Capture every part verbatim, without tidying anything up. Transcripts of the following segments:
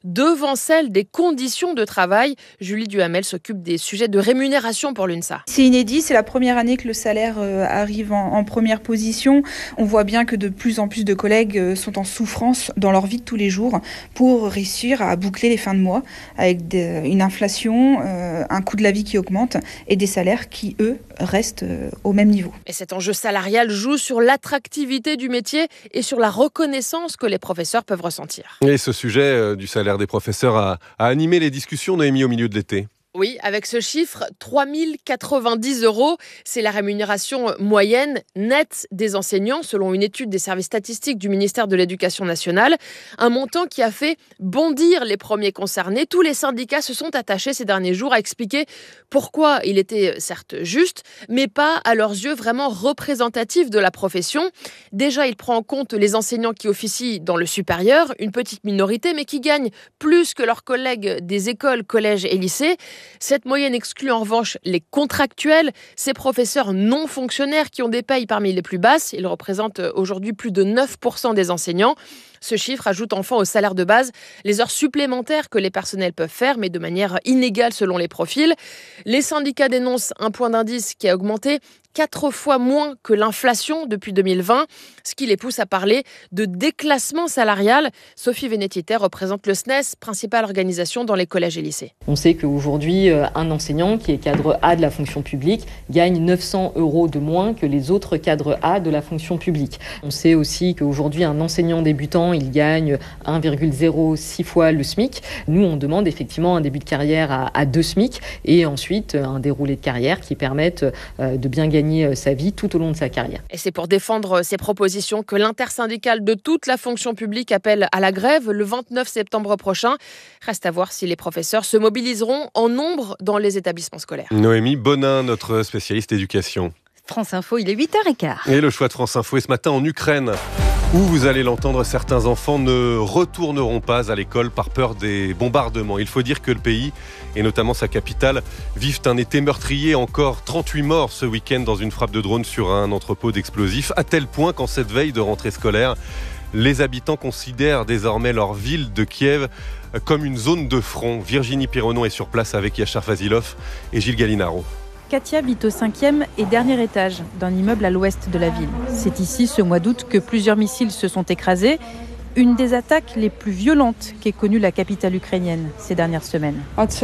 devant celle des conditions de travail. Julie Duhamel s'occupe des sujets de rémunération pour l'UNSA. C'est inédit, c'est la première année que le salaire arrive en, en première position. On voit bien que de plus en plus de collègues sont en souffrance dans leur vie de tous les jours pour réussir à boucler les fins de mois avec de, une inflation, euh, un coût de la vie qui augmente et des salaires qui, eux, restent euh, au même niveau. Et cet enjeu salarial joue sur l'attractivité du métier et sur la reconnaissance que les professeurs peuvent ressentir. Et ce sujet euh, du salaire des professeurs a, a animé les discussions, Noémie, au milieu de l'été. Oui, avec ce chiffre, trois mille quatre-vingt-dix euros, c'est la rémunération moyenne nette des enseignants, selon une étude des services statistiques du ministère de l'Éducation nationale. Un montant qui a fait bondir les premiers concernés. Tous les syndicats se sont attachés ces derniers jours à expliquer pourquoi il était certes juste, mais pas à leurs yeux vraiment représentatif de la profession. Déjà, il prend en compte les enseignants qui officient dans le supérieur, une petite minorité, mais qui gagnent plus que leurs collègues des écoles, collèges et lycées. Cette moyenne exclut en revanche les contractuels, ces professeurs non fonctionnaires qui ont des payes parmi les plus basses. Ils représentent aujourd'hui plus de neuf pour cent des enseignants. Ce chiffre ajoute enfin au salaire de base les heures supplémentaires que les personnels peuvent faire, mais de manière inégale selon les profils. Les syndicats dénoncent un point d'indice qui a augmenté quatre fois moins que l'inflation depuis deux mille vingt, ce qui les pousse à parler de déclassement salarial. Sophie Vénétité représente le S N E S, principale organisation dans les collèges et lycées. On sait qu'aujourd'hui, un enseignant qui est cadre A de la fonction publique gagne neuf cents euros de moins que les autres cadres A de la fonction publique. On sait aussi qu'aujourd'hui, un enseignant débutant, il gagne un virgule zéro six fois le SMIC. Nous, on demande effectivement un début de carrière à, à deux SMIC et ensuite un déroulé de carrière qui permette de bien gagner sa vie tout au long de sa carrière. Et c'est pour défendre ces propositions que l'intersyndicale de toute la fonction publique appelle à la grève le vingt-neuf septembre prochain. Reste à voir si les professeurs se mobiliseront en nombre dans les établissements scolaires. Noémie Bonin, notre spécialiste éducation. France Info, il est huit heures quinze. Et le choix de France Info est ce matin en Ukraine, où vous allez l'entendre, certains enfants ne retourneront pas à l'école par peur des bombardements. Il faut dire que le pays, et notamment sa capitale, vivent un été meurtrier. Encore trente-huit morts ce week-end dans une frappe de drone sur un entrepôt d'explosifs, à tel point qu'en cette veille de rentrée scolaire, les habitants considèrent désormais leur ville de Kiev comme une zone de front. Virginie Pironon est sur place avec Yachar Fazilov et Gilles Gallinaro. Katia vit au cinquième et dernier étage d'un immeuble à l'ouest de la ville. C'est ici, ce mois d'août, que plusieurs missiles se sont écrasés. Une des attaques les plus violentes qu'ait connue la capitale ukrainienne ces dernières semaines.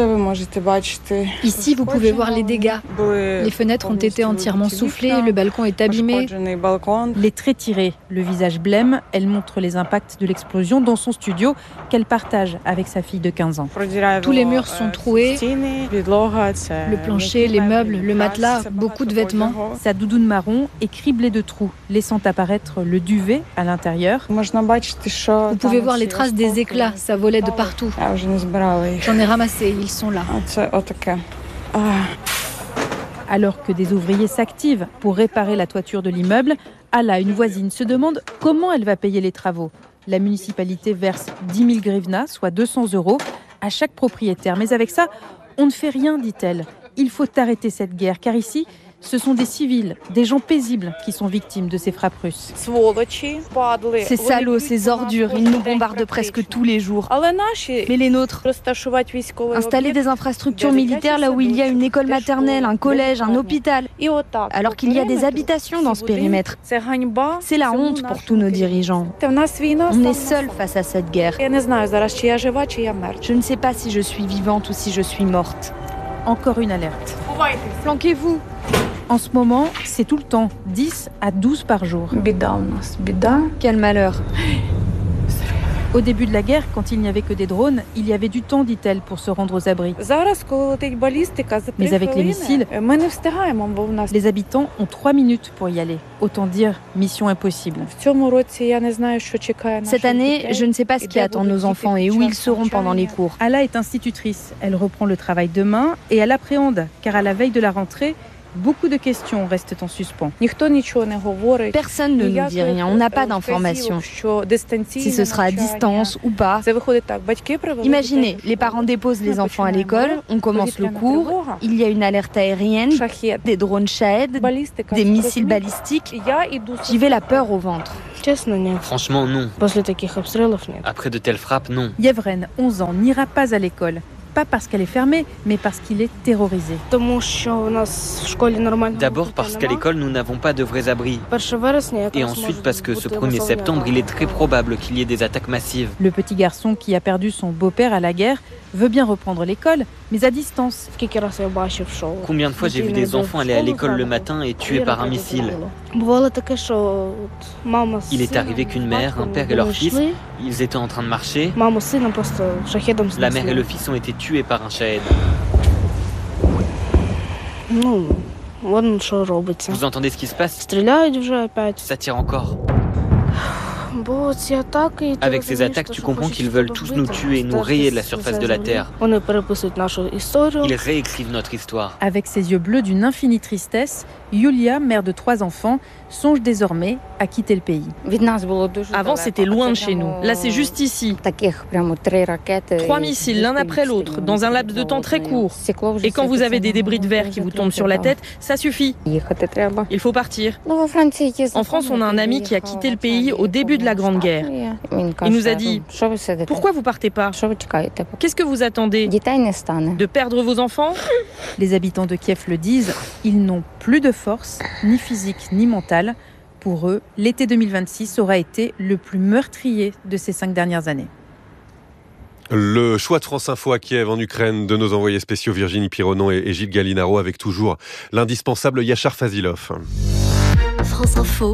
Ici, vous pouvez voir les dégâts. Les fenêtres ont été entièrement soufflées, le balcon est abîmé. Les traits tirés, le visage blême, elle montre les impacts de l'explosion dans son studio qu'elle partage avec sa fille de quinze ans. Tous les murs sont troués, le plancher, les meubles, le matelas, beaucoup de vêtements. Sa doudoune marron est criblée de trous, laissant apparaître le duvet à l'intérieur. Vous pouvez voir les traces des éclats, ça volait de partout. J'en ai ramassé, ils sont là. Alors que des ouvriers s'activent pour réparer la toiture de l'immeuble, Alla, une voisine, se demande comment elle va payer les travaux. La municipalité verse dix mille grivnas, soit deux cents euros, à chaque propriétaire. Mais avec ça, on ne fait rien, dit-elle. Il faut arrêter cette guerre, car ici, ce sont des civils, des gens paisibles qui sont victimes de ces frappes russes. Ces salauds, ces ordures, ils nous bombardent presque tous les jours. Mais les nôtres, installer des infrastructures militaires là où il y a une école maternelle, un collège, un hôpital, alors qu'il y a des habitations dans ce périmètre. C'est la honte pour tous nos dirigeants. On est seuls face à cette guerre. Je ne sais pas si je suis vivante ou si je suis morte. Encore une alerte. Flanquez-vous. En ce moment, c'est tout le temps, dix à douze par jour. Quel malheur. Au début de la guerre, quand il n'y avait que des drones, il y avait du temps, dit-elle, pour se rendre aux abris. Mais avec les missiles, les habitants ont trois minutes pour y aller. Autant dire, mission impossible. Cette année, je ne sais pas ce qui attend nos enfants et où ils seront pendant les cours. Alla est institutrice. Elle reprend le travail demain et elle appréhende, car à la veille de la rentrée, Beaucoup de questions restent en suspens. Personne ne nous dit rien, on n'a pas d'informations. Si ce sera à distance ou pas. Imaginez, les parents déposent les enfants à l'école, on commence le cours, il y a une alerte aérienne, des drones Shahed, des missiles balistiques. J'y vais la peur au ventre. Franchement, non. Après de telles frappes, non. Yevren, onze ans, n'ira pas à l'école. Pas parce qu'elle est fermée, mais parce qu'il est terrorisé. D'abord parce qu'à l'école, nous n'avons pas de vrais abris. Et ensuite parce que ce premier septembre, il est très probable qu'il y ait des attaques massives. Le petit garçon qui a perdu son beau-père à la guerre veut bien reprendre l'école, mais à distance. Combien de fois j'ai vu des enfants aller à l'école le matin et tués par un missile? Il est arrivé qu'une mère, un père et leur fils, ils étaient en train de marcher. La mère et le fils ont été tués par un Shahed. Vous entendez ce qui se passe? Ça tire encore. Avec ces attaques, tu comprends qu'ils veulent tous nous tuer et nous rayer de la surface de la Terre. Ils réécrivent notre histoire. Avec ses yeux bleus d'une infinie tristesse, Yulia, mère de trois enfants, songe désormais à quitter le pays. Avant, c'était loin de chez nous. Là, c'est juste ici. Trois missiles, l'un après l'autre, dans un laps de temps très court. Et quand vous avez des débris de verre qui vous tombent sur la tête, ça suffit. Il faut partir. En France, on a un ami qui a quitté le pays au début de la Grande Guerre. Il nous a dit « Pourquoi vous partez pas? Qu'est-ce que vous attendez? De perdre vos enfants ?» Les habitants de Kiev le disent, ils n'ont plus de force, ni physique ni mentale. Pour eux, l'été deux mille vingt-six aura été le plus meurtrier de ces cinq dernières années. Le choix de France Info à Kiev, en Ukraine, de nos envoyés spéciaux Virginie Pironon et Gilles Gallinaro, avec toujours l'indispensable Yachar Fazilov. France Info,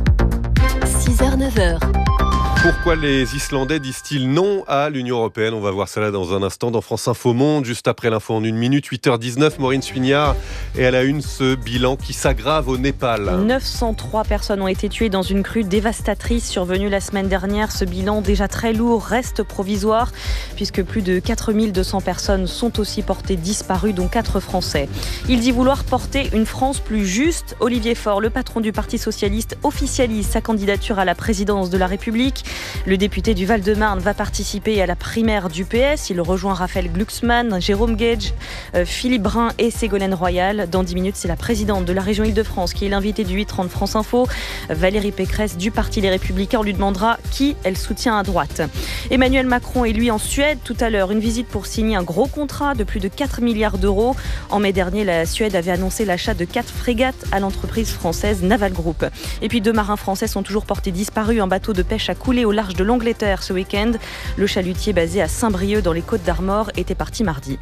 six heures neuf heures. Pourquoi les Islandais disent-ils non à l'Union européenne? On va voir cela dans un instant dans France Info Monde, juste après l'info en une minute, huit heures dix-neuf. Maureen Suignard et à la une ce bilan qui s'aggrave au Népal. neuf cent trois personnes ont été tuées dans une crue dévastatrice survenue la semaine dernière. Ce bilan déjà très lourd reste provisoire puisque plus de quatre mille deux cents personnes sont aussi portées disparues, dont quatre Français. Il dit vouloir porter une France plus juste. Olivier Faure, le patron du Parti socialiste, officialise sa candidature à la présidence de la République. Le député du Val-de-Marne va participer à la primaire du P S. Il rejoint Raphaël Glucksmann, Jérôme Gage, euh, Philippe Brun et Ségolène Royal. Dans dix minutes, c'est la présidente de la région Île-de-France qui est l'invitée du huit trente France Info. Valérie Pécresse du Parti Les Républicains. On lui demandera qui elle soutient à droite. Emmanuel Macron est lui en Suède tout à l'heure. Une visite pour signer un gros contrat de plus de quatre milliards d'euros. En mai dernier, la Suède avait annoncé l'achat de quatre frégates à l'entreprise française Naval Group. Et puis deux marins français sont toujours portés disparus. Un bateau de pêche a coulé au large de l'Angleterre ce week-end. Le chalutier basé à Saint-Brieuc dans les Côtes-d'Armor était parti mardi.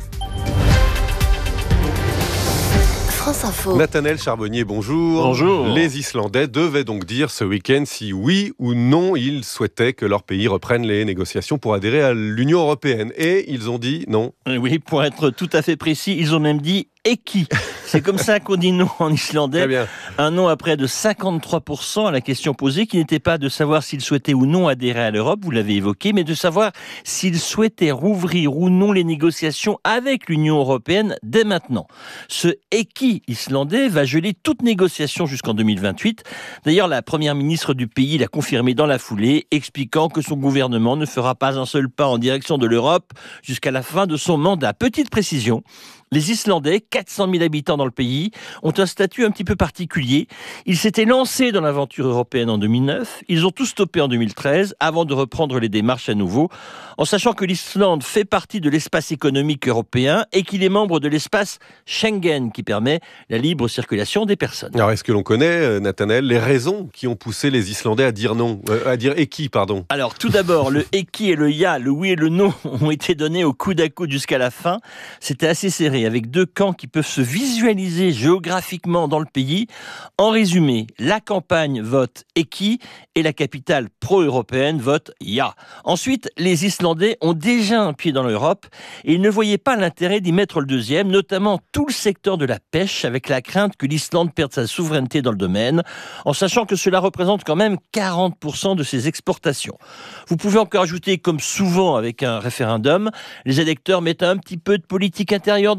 France Info. Nathanaël Charbonnier, bonjour. Bonjour. Les Islandais devaient donc dire ce week-end si oui ou non ils souhaitaient que leur pays reprenne les négociations pour adhérer à l'Union européenne. Et ils ont dit non. Oui, pour être tout à fait précis, ils ont même dit « et qui ». C'est comme ça qu'on dit non en islandais. Très bien. Un non à près de cinquante-trois pour cent à la question posée, qui n'était pas de savoir s'ils souhaitaient ou non adhérer à l'Europe, vous l'avez évoqué, mais de savoir s'ils souhaitaient rouvrir ou non les négociations avec l'Union européenne dès maintenant. Ce « et qui » islandais va geler toute négociation jusqu'en deux mille vingt-huit. D'ailleurs, la première ministre du pays l'a confirmé dans la foulée, expliquant que son gouvernement ne fera pas un seul pas en direction de l'Europe jusqu'à la fin de son mandat. Petite précision, les Islandais, quatre cent mille habitants dans le pays, ont un statut un petit peu particulier. Ils s'étaient lancés dans l'aventure européenne en deux mille neuf. Ils ont tout stoppé en deux mille treize avant de reprendre les démarches à nouveau, en sachant que l'Islande fait partie de l'espace économique européen et qu'il est membre de l'espace Schengen qui permet la libre circulation des personnes. Alors, est-ce que l'on connaît, Nathanaël, les raisons qui ont poussé les Islandais à dire non, euh, à dire et qui, pardon? Alors, tout d'abord, le et qui et le ya, le oui et le non ont été donnés au coude à coude jusqu'à la fin. C'était assez serré, avec deux camps qui peuvent se visualiser géographiquement dans le pays. En résumé, la campagne vote et qui et la capitale pro-européenne vote ya. Ensuite, les Islandais ont déjà un pied dans l'Europe et ils ne voyaient pas l'intérêt d'y mettre le deuxième, notamment tout le secteur de la pêche, avec la crainte que l'Islande perde sa souveraineté dans le domaine, en sachant que cela représente quand même quarante pour cent de ses exportations. Vous pouvez encore ajouter, comme souvent avec un référendum, les électeurs mettent un petit peu de politique intérieure dans le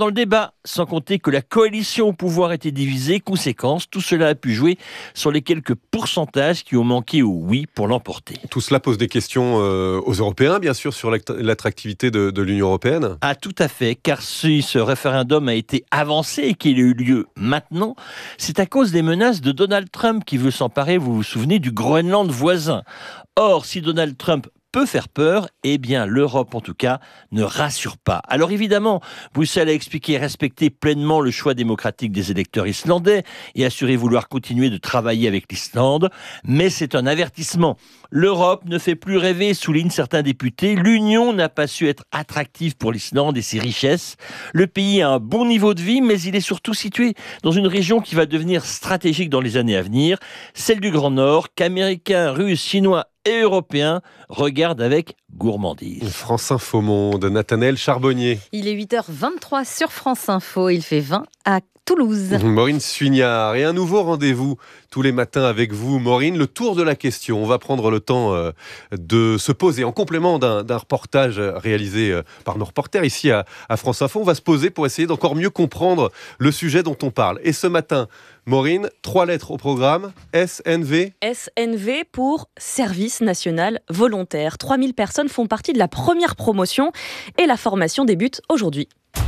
le débat, sans compter que la coalition au pouvoir était divisée. Conséquence, tout cela a pu jouer sur les quelques pourcentages qui ont manqué au oui pour l'emporter. Tout cela pose des questions euh, aux Européens, bien sûr, sur l'attractivité de, de l'Union européenne. Ah, tout à fait, car si ce référendum a été avancé et qu'il a eu lieu maintenant, c'est à cause des menaces de Donald Trump qui veut s'emparer, vous vous souvenez, du Groenland voisin. Or, si Donald Trump peut faire peur, eh bien l'Europe en tout cas ne rassure pas. Alors évidemment, Bruxelles a expliqué respecter pleinement le choix démocratique des électeurs islandais et assuré vouloir continuer de travailler avec l'Islande, mais c'est un avertissement. L'Europe ne fait plus rêver, soulignent certains députés. L'Union n'a pas su être attractive pour l'Islande et ses richesses. Le pays a un bon niveau de vie, mais il est surtout situé dans une région qui va devenir stratégique dans les années à venir, celle du Grand Nord, qu'Américains, Russes, Chinois et Européens regardent avec gourmandise. France Info Monde, Nathanaël Charbonnier. Il est huit heures vingt-trois sur France Info, il fait vingt à Toulouse. Maureen Suignard, et un nouveau rendez-vous tous les matins avec vous, Maureen, le tour de la question. On va prendre le temps euh, de se poser, en complément d'un, d'un reportage réalisé euh, par nos reporters ici à, à France Info, on va se poser pour essayer d'encore mieux comprendre le sujet dont on parle. Et ce matin, Maureen, trois lettres au programme, S N V. S N V pour Service National Volontaire. trois mille personnes font partie de la première promotion et la formation débute aujourd'hui.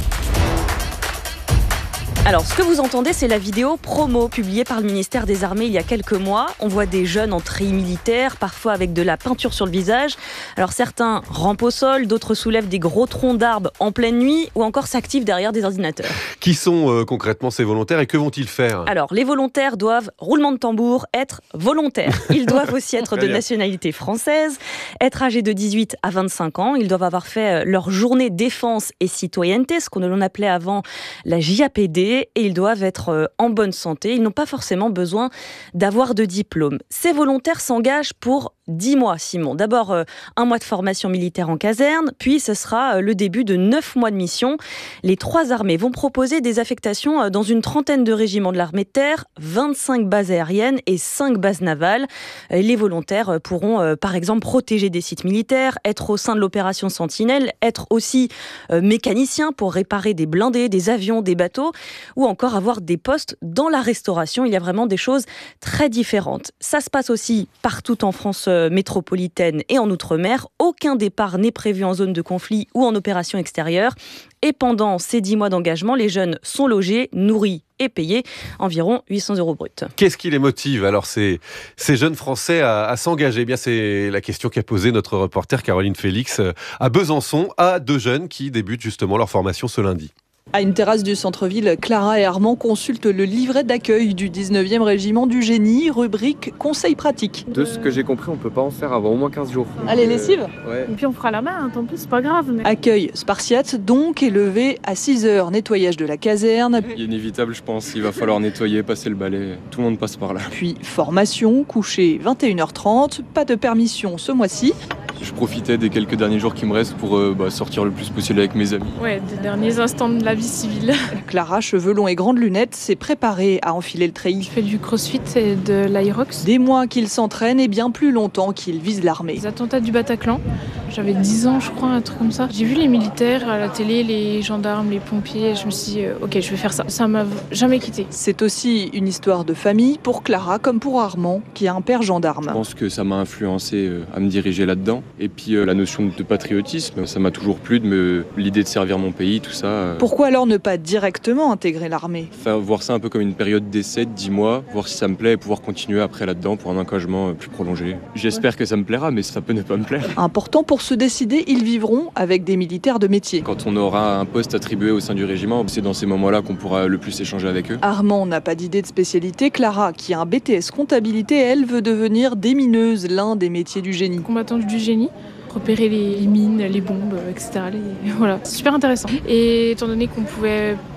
Alors, ce que vous entendez, c'est la vidéo promo publiée par le ministère des Armées il y a quelques mois. On voit des jeunes en treillis militaire, parfois avec de la peinture sur le visage. Alors, certains rampent au sol, d'autres soulèvent des gros troncs d'arbres en pleine nuit ou encore s'activent derrière des ordinateurs. Qui sont euh, concrètement ces volontaires et que vont-ils faire ? Alors, les volontaires doivent, roulement de tambour, être volontaires. Ils doivent aussi être de nationalité française, être âgés de dix-huit à vingt-cinq ans. Ils doivent avoir fait leur journée défense et citoyenneté, ce qu'on appelait avant la J A P D. Et ils doivent être en bonne santé. Ils n'ont pas forcément besoin d'avoir de diplôme. Ces volontaires s'engagent pour dix mois, Simon. D'abord, un mois de formation militaire en caserne, puis ce sera le début de neuf mois de mission. Les trois armées vont proposer des affectations dans une trentaine de régiments de l'armée de terre, vingt-cinq bases aériennes et cinq bases navales. Les volontaires pourront, par exemple, protéger des sites militaires, être au sein de l'opération Sentinelle, être aussi mécaniciens pour réparer des blindés, des avions, des bateaux, ou encore avoir des postes dans la restauration. Il y a vraiment des choses très différentes. Ça se passe aussi partout en France métropolitaine et en Outre-mer. Aucun départ n'est prévu en zone de conflit ou en opération extérieure. Et pendant ces dix mois d'engagement, les jeunes sont logés, nourris et payés environ huit cents euros bruts. Qu'est-ce qui les motive alors ces, ces jeunes Français à, à s'engager ? Eh bien, c'est la question qu'a posée notre reporter Caroline Félix à Besançon, à deux jeunes qui débutent justement leur formation ce lundi. À une terrasse du centre-ville, Clara et Armand consultent le livret d'accueil du dix-neuvième régiment du génie, rubrique conseils pratiques. De ce que j'ai compris, on peut pas en faire avant au moins quinze jours. Allez, lessive ? Ouais. Et puis on fera la main, hein, tant pis, c'est pas grave. Mais... Accueil spartiate donc, élevé à six heures, nettoyage de la caserne. Inévitable, je pense, il va falloir nettoyer, passer le balai, tout le monde passe par là. Puis formation, coucher vingt et une heures trente, pas de permission ce mois-ci. Je profitais des quelques derniers jours qui me restent pour euh, bah, sortir le plus possible avec mes amis. Ouais, des derniers instants de la vie civile. Clara, cheveux longs et grandes lunettes, s'est préparée à enfiler le treillis. Je fais du crossfit et de l'aérox. Des mois qu'il s'entraîne et bien plus longtemps qu'il vise l'armée. Les attentats du Bataclan, j'avais dix ans je crois, un truc comme ça. J'ai vu les militaires à la télé, les gendarmes, les pompiers, je me suis dit euh, ok, je vais faire ça. Ça m'a jamais quitté. C'est aussi une histoire de famille pour Clara comme pour Armand, qui a un père gendarme. Je pense que ça m'a influencé euh, à me diriger là-dedans. Et puis euh, la notion de patriotisme, ça m'a toujours plu, de me... l'idée de servir mon pays, tout ça. Euh... Pourquoi alors ne pas directement intégrer l'armée ? Faire, voir ça un peu comme une période d'essai de dix mois, voir si ça me plaît et pouvoir continuer après là-dedans pour un engagement plus prolongé. J'espère que ça me plaira, mais ça peut ne pas me plaire. Important pour se décider, ils vivront avec des militaires de métier. Quand on aura un poste attribué au sein du régiment, c'est dans ces moments-là qu'on pourra le plus échanger avec eux. Armand n'a pas d'idée de spécialité. Clara, qui a un B T S comptabilité, elle veut devenir démineuse, l'un des métiers du génie. Combattante du génie. Repérer les mines, les bombes, et cetera. Les... Voilà, c'est super intéressant. Et étant donné qu'on pouvait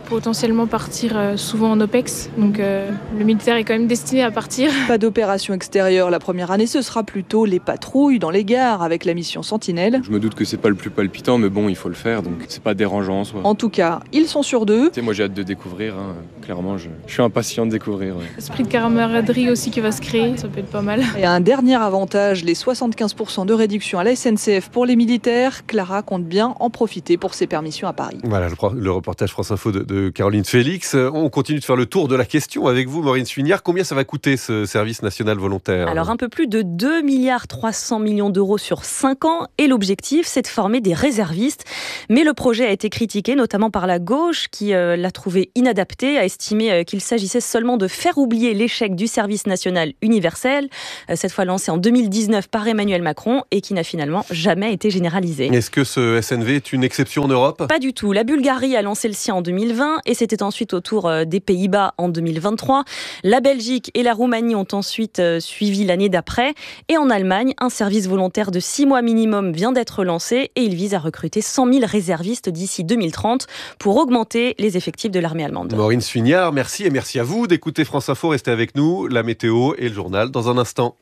potentiellement partir euh, souvent en OPEX. Donc euh, le militaire est quand même destiné à partir. Pas d'opération extérieure la première année, ce sera plutôt les patrouilles dans les gares avec la mission Sentinelle. Je me doute que c'est pas le plus palpitant, mais bon, il faut le faire, donc c'est pas dérangeant en soi. En tout cas, ils sont sûrs d'eux. Moi j'ai hâte de découvrir, hein. Clairement je, je suis impatient de découvrir. Ouais. L'esprit de camaraderie aussi qui va se créer, ça peut être pas mal. Et un dernier avantage, les soixante-quinze pour cent de réduction à la S N C F pour les militaires. Clara compte bien en profiter pour ses permissions à Paris. Voilà le, le reportage France Info de, de Caroline Félix. On continue de faire le tour de la question avec vous, Maureen Suignard. Combien ça va coûter ce service national volontaire ? Alors un peu plus de deux milliards trois cents millions d'euros sur cinq ans et l'objectif c'est de former des réservistes. Mais le projet a été critiqué notamment par la gauche qui euh, l'a trouvé inadapté, a estimé euh, qu'il s'agissait seulement de faire oublier l'échec du service national universel, euh, cette fois lancé en deux mille dix-neuf par Emmanuel Macron et qui n'a finalement jamais été généralisé. Est-ce que ce S N V est une exception en Europe ? Pas du tout. La Bulgarie a lancé le sien en deux mille vingt et c'était ensuite au tour euh, des Pays-Bas en deux mille vingt-trois. La Belgique et la Roumanie ont ensuite euh, suivi l'année d'après. Et en Allemagne, un service volontaire de six mois minimum vient d'être lancé et il vise à recruter cent mille réservistes d'ici deux mille trente pour augmenter les effectifs de l'armée allemande. Maureen Suignard, merci et merci à vous d'écouter France Info. Restez avec nous, la météo et le journal dans un instant.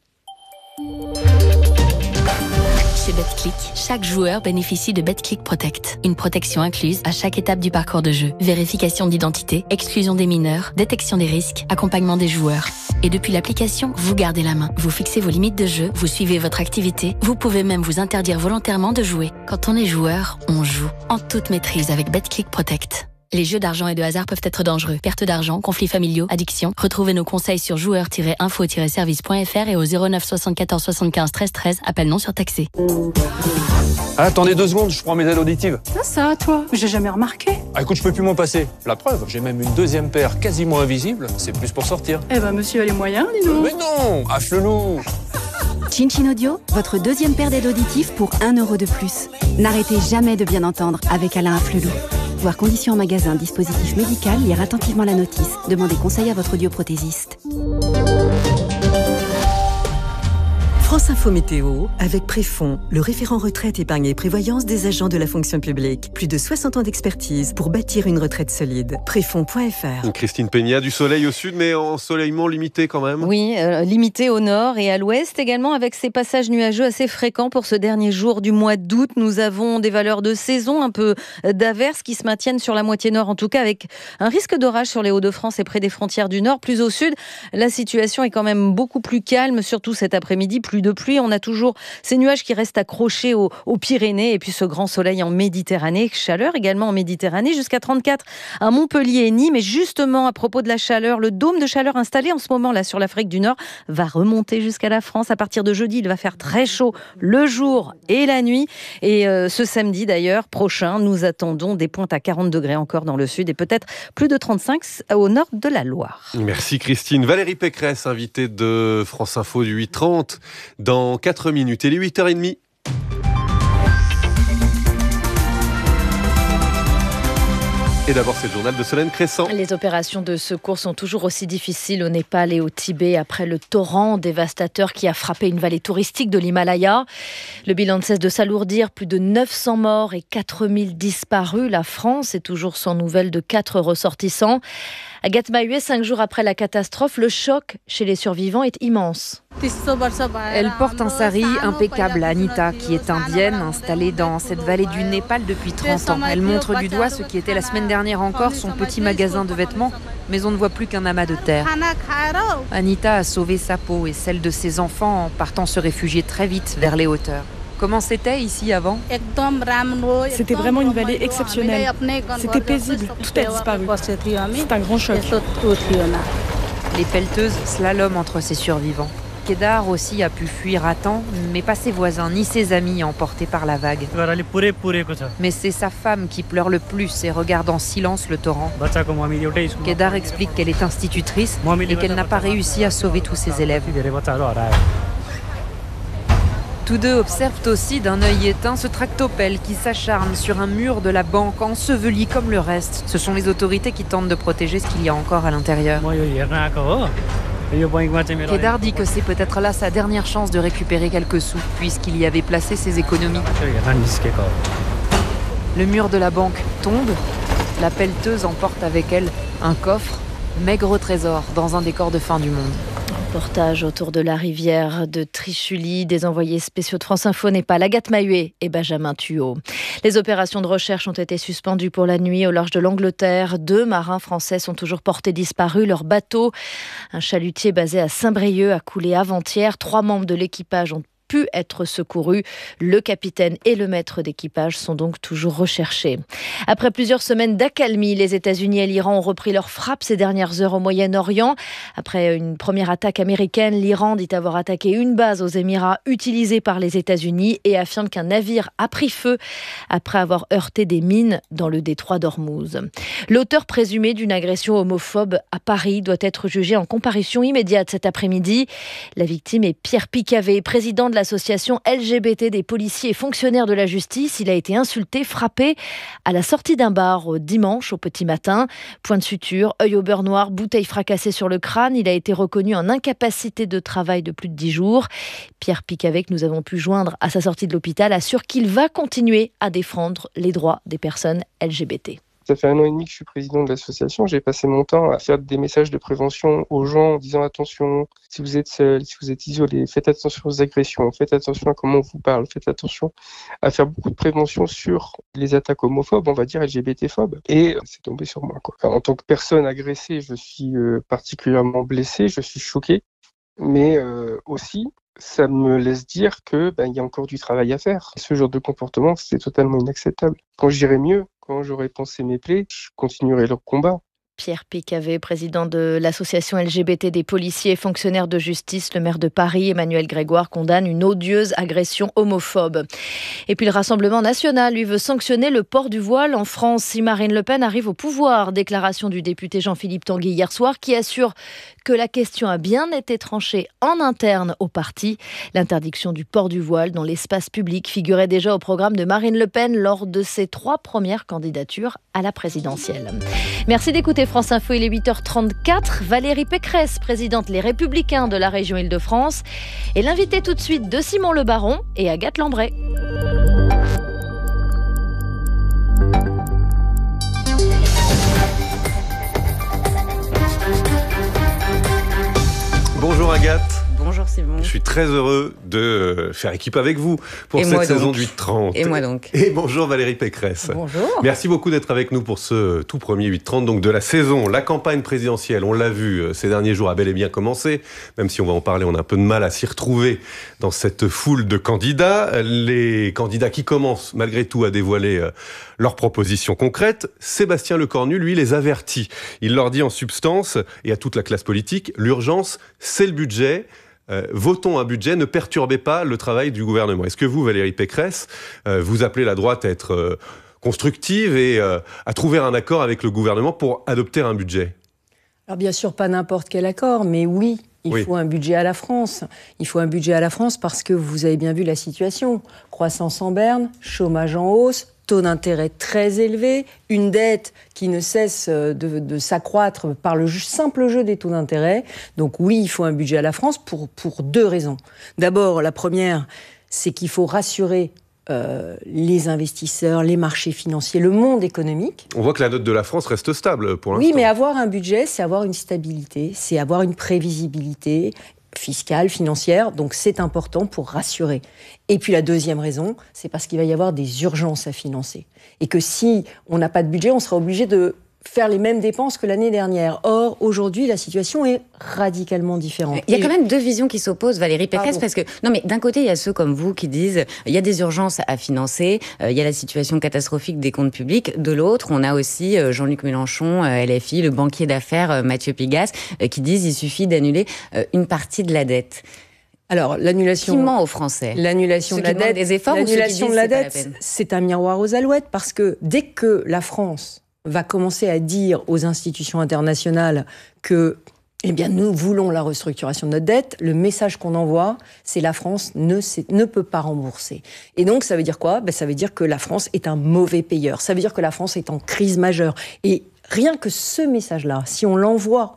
Chez Betclic, chaque joueur bénéficie de Betclic Protect. Une protection incluse à chaque étape du parcours de jeu. Vérification d'identité, exclusion des mineurs, détection des risques, accompagnement des joueurs. Et depuis l'application, vous gardez la main. Vous fixez vos limites de jeu, vous suivez votre activité. Vous pouvez même vous interdire volontairement de jouer. Quand on est joueur, on joue. En toute maîtrise avec Betclic Protect. Les jeux d'argent et de hasard peuvent être dangereux. Perte d'argent, conflits familiaux, addiction. Retrouvez nos conseils sur joueurs tiret info tiret service point f r et au zéro neuf soixante-quatorze soixante-quinze treize treize. Appel non surtaxé. Ah, attendez deux secondes, je prends mes aides auditives. Ah ça, toi, j'ai jamais remarqué. Ah écoute, je peux plus m'en passer. La preuve, j'ai même une deuxième paire quasiment invisible. C'est plus pour sortir. Eh ben, monsieur a les moyens, dis donc. Mais non, à Flelou. Chin Chin Audio, votre deuxième paire d'aides auditives pour un euro de plus. N'arrêtez jamais de bien entendre avec Alain Afflelou. Voir conditions en magasin, dispositif médical, lire attentivement la notice. Demandez conseil à votre audioprothésiste. France Info Météo, avec Préfond, le référent retraite, épargne et prévoyance des agents de la fonction publique. Plus de soixante ans d'expertise pour bâtir une retraite solide. Préfond point f r. Christine Peña, du soleil au sud, mais ensoleillement limité quand même. Oui, euh, limité au nord et à l'ouest également, avec ces passages nuageux assez fréquents pour ce dernier jour du mois d'août. Nous avons des valeurs de saison, un peu d'averses qui se maintiennent sur la moitié nord, en tout cas avec un risque d'orage sur les Hauts-de-France et près des frontières du nord. Plus au sud, la situation est quand même beaucoup plus calme, surtout cet après-midi. Plus de pluie, on a toujours ces nuages qui restent accrochés aux, aux Pyrénées et puis ce grand soleil en Méditerranée, chaleur également en Méditerranée, jusqu'à trente-quatre à Montpellier et Nîmes. Et justement, à propos de la chaleur, le dôme de chaleur installé en ce moment là sur l'Afrique du Nord va remonter jusqu'à la France. À partir de jeudi, il va faire très chaud le jour et la nuit. Et euh, ce samedi d'ailleurs, prochain, nous attendons des pointes à quarante degrés encore dans le sud et peut-être plus de trente-cinq au nord de la Loire. Merci Christine. Valérie Pécresse, invitée de France Info du huit heures trente. Dans quatre minutes, et les huit heures trente. Et d'abord, c'est le journal de Solène Crescent. Les opérations de secours sont toujours aussi difficiles au Népal et au Tibet après le torrent dévastateur qui a frappé une vallée touristique de l'Himalaya. Le bilan ne cesse de s'alourdir, plus de neuf cents morts et quatre mille disparus. La France est toujours sans nouvelles de quatre ressortissants. Agathe Mahuet, cinq jours après la catastrophe, le choc chez les survivants est immense. Elle porte un sari impeccable, Anita, qui est indienne, installée dans cette vallée du Népal depuis trente ans. Elle montre du doigt ce qui était la semaine dernière encore son petit magasin de vêtements, mais on ne voit plus qu'un amas de terre. Anita a sauvé sa peau et celle de ses enfants en partant se réfugier très vite vers les hauteurs. Comment c'était ici avant ? C'était vraiment une vallée exceptionnelle. C'était paisible, tout a disparu. C'est un grand choc. Les pelleteuses slaloment entre ces survivants. Kedar aussi a pu fuir à temps, mais pas ses voisins ni ses amis emportés par la vague. Mais c'est sa femme qui pleure le plus et regarde en silence le torrent. Kedar explique qu'elle est institutrice et qu'elle n'a pas réussi à sauver tous ses élèves. Tous deux observent aussi d'un œil éteint ce tractopelle qui s'acharne sur un mur de la banque, enseveli comme le reste. Ce sont les autorités qui tentent de protéger ce qu'il y a encore à l'intérieur. Kedar dit que c'est peut-être là sa dernière chance de récupérer quelques sous, puisqu'il y avait placé ses économies. Le mur de la banque tombe La pelleteuse emporte avec elle un coffre, maigre trésor, dans un décor de fin du monde. Reportage autour de la rivière de Trichuli, des envoyés spéciaux de France Info Népal, Agathe Mahuet et Benjamin Thuot. Les opérations de recherche ont été suspendues pour la nuit au large de l'Angleterre. Deux marins français sont toujours portés disparus. Leur bateau, un chalutier basé à Saint-Brieuc, a coulé avant-hier. Trois membres de l'équipage ont pu être secourus. Le capitaine et le maître d'équipage sont donc toujours recherchés. Après plusieurs semaines d'accalmie, les États-Unis et l'Iran ont repris leurs frappes ces dernières heures au Moyen-Orient. Après une première attaque américaine, l'Iran dit avoir attaqué une base aux Émirats utilisée par les États-Unis et affirme qu'un navire a pris feu après avoir heurté des mines dans le détroit d'Ormuz. L'auteur présumé d'une agression homophobe à Paris doit être jugé en comparution immédiate cet après-midi. La victime est Pierre Picavet, président de l'association L G B T des policiers et fonctionnaires de la justice. Il a été insulté, frappé à la sortie d'un bar dimanche au petit matin. Point de suture, œil au beurre noir, bouteille fracassée sur le crâne. Il a été reconnu en incapacité de travail de plus de dix jours. Pierre Picavet, que nous avons pu joindre à sa sortie de l'hôpital, assure qu'il va continuer à défendre les droits des personnes L G B T. Ça fait un an et demi que je suis président de l'association. J'ai passé mon temps à faire des messages de prévention aux gens en disant attention, si vous êtes seul, si vous êtes isolé, faites attention aux agressions, faites attention à comment on vous parle, faites attention à faire beaucoup de prévention sur les attaques homophobes, on va dire L G B T-phobes. Et c'est tombé sur moi, quoi. En tant que personne agressée, je suis euh, particulièrement blessé, je suis choqué, mais euh, aussi, ça me laisse dire que ben, y a encore du travail à faire. Ce genre de comportement, c'est totalement inacceptable. Quand j'irai mieux, quand j'aurai pensé mes plaies, je continuerai leur combat. Pierre Picavet, président de l'association L G B T des policiers et fonctionnaires de justice, le maire de Paris, Emmanuel Grégoire, condamne une odieuse agression homophobe. Et puis le Rassemblement national, lui, veut sanctionner le port du voile en France si Marine Le Pen arrive au pouvoir. Déclaration du député Jean-Philippe Tanguy hier soir qui assure que la question a bien été tranchée en interne au parti. L'interdiction du port du voile dans l'espace public figurait déjà au programme de Marine Le Pen lors de ses trois premières candidatures à la présidentielle. Merci d'écouter France Info, il est huit heures trente-quatre. Valérie Pécresse, présidente Les Républicains de la région Île-de-France, est l'invitée tout de suite de Simon Le Baron et Agathe Lambray. Bonjour Agathe. Bonjour Simon. Je suis très heureux de faire équipe avec vous pour Et cette saison du huit trente. Et moi donc. Et bonjour Valérie Pécresse. Bonjour. Merci beaucoup d'être avec nous pour ce tout premier huit trente donc de la saison. La campagne présidentielle, on l'a vu ces derniers jours, a bel et bien commencé. Même si on va en parler, on a un peu de mal à s'y retrouver dans cette foule de candidats. Les candidats qui commencent malgré tout à dévoiler leurs propositions concrètes. Sébastien Lecornu, lui, les avertit. Il leur dit en substance, et à toute la classe politique, l'urgence, c'est le budget. Euh, votons un budget, ne perturbez pas le travail du gouvernement. Est-ce que vous, Valérie Pécresse, euh, vous appelez la droite à être euh, constructive et euh, à trouver un accord avec le gouvernement pour adopter un budget ? Alors bien sûr, pas n'importe quel accord, mais oui, il oui. faut un budget à la France. Il faut un budget à la France parce que vous avez bien vu la situation. Croissance en berne, chômage en hausse, taux d'intérêt très élevé, une dette qui ne cesse de, de s'accroître par le simple jeu des taux d'intérêt. Donc oui, il faut un budget à la France pour, pour deux raisons. D'abord, la première, c'est qu'il faut rassurer euh, les investisseurs, les marchés financiers, le monde économique. On voit que la note de la France reste stable pour l'instant. Oui, mais avoir un budget, c'est avoir une stabilité, c'est avoir une prévisibilité fiscale, financière, donc c'est important pour rassurer. Et puis la deuxième raison, c'est parce qu'il va y avoir des urgences à financer. Et que si on n'a pas de budget, on sera obligé de faire les mêmes dépenses que l'année dernière. Or, aujourd'hui, la situation est radicalement différente. Il y a quand même deux visions qui s'opposent, Valérie Pécresse, parce que, non mais d'un côté, il y a ceux comme vous qui disent il y a des urgences à financer, euh, il y a la situation catastrophique des comptes publics. De l'autre, on a aussi euh, Jean-Luc Mélenchon, euh, L F I, le banquier d'affaires euh, Mathieu Pigasse, euh, qui disent il suffit d'annuler euh, une partie de la dette. Alors, l'annulation... Qui ment aux Français ? L'annulation de la dette, des efforts, l'annulation ou de la dette, c'est un miroir aux alouettes, parce que dès que la France va commencer à dire aux institutions internationales que, eh bien, nous voulons la restructuration de notre dette, le message qu'on envoie, c'est la France ne, ne peut pas rembourser. Et donc, ça veut dire quoi ? Ben, ça veut dire que la France est un mauvais payeur. Ça veut dire que la France est en crise majeure. Et rien que ce message-là, si on l'envoie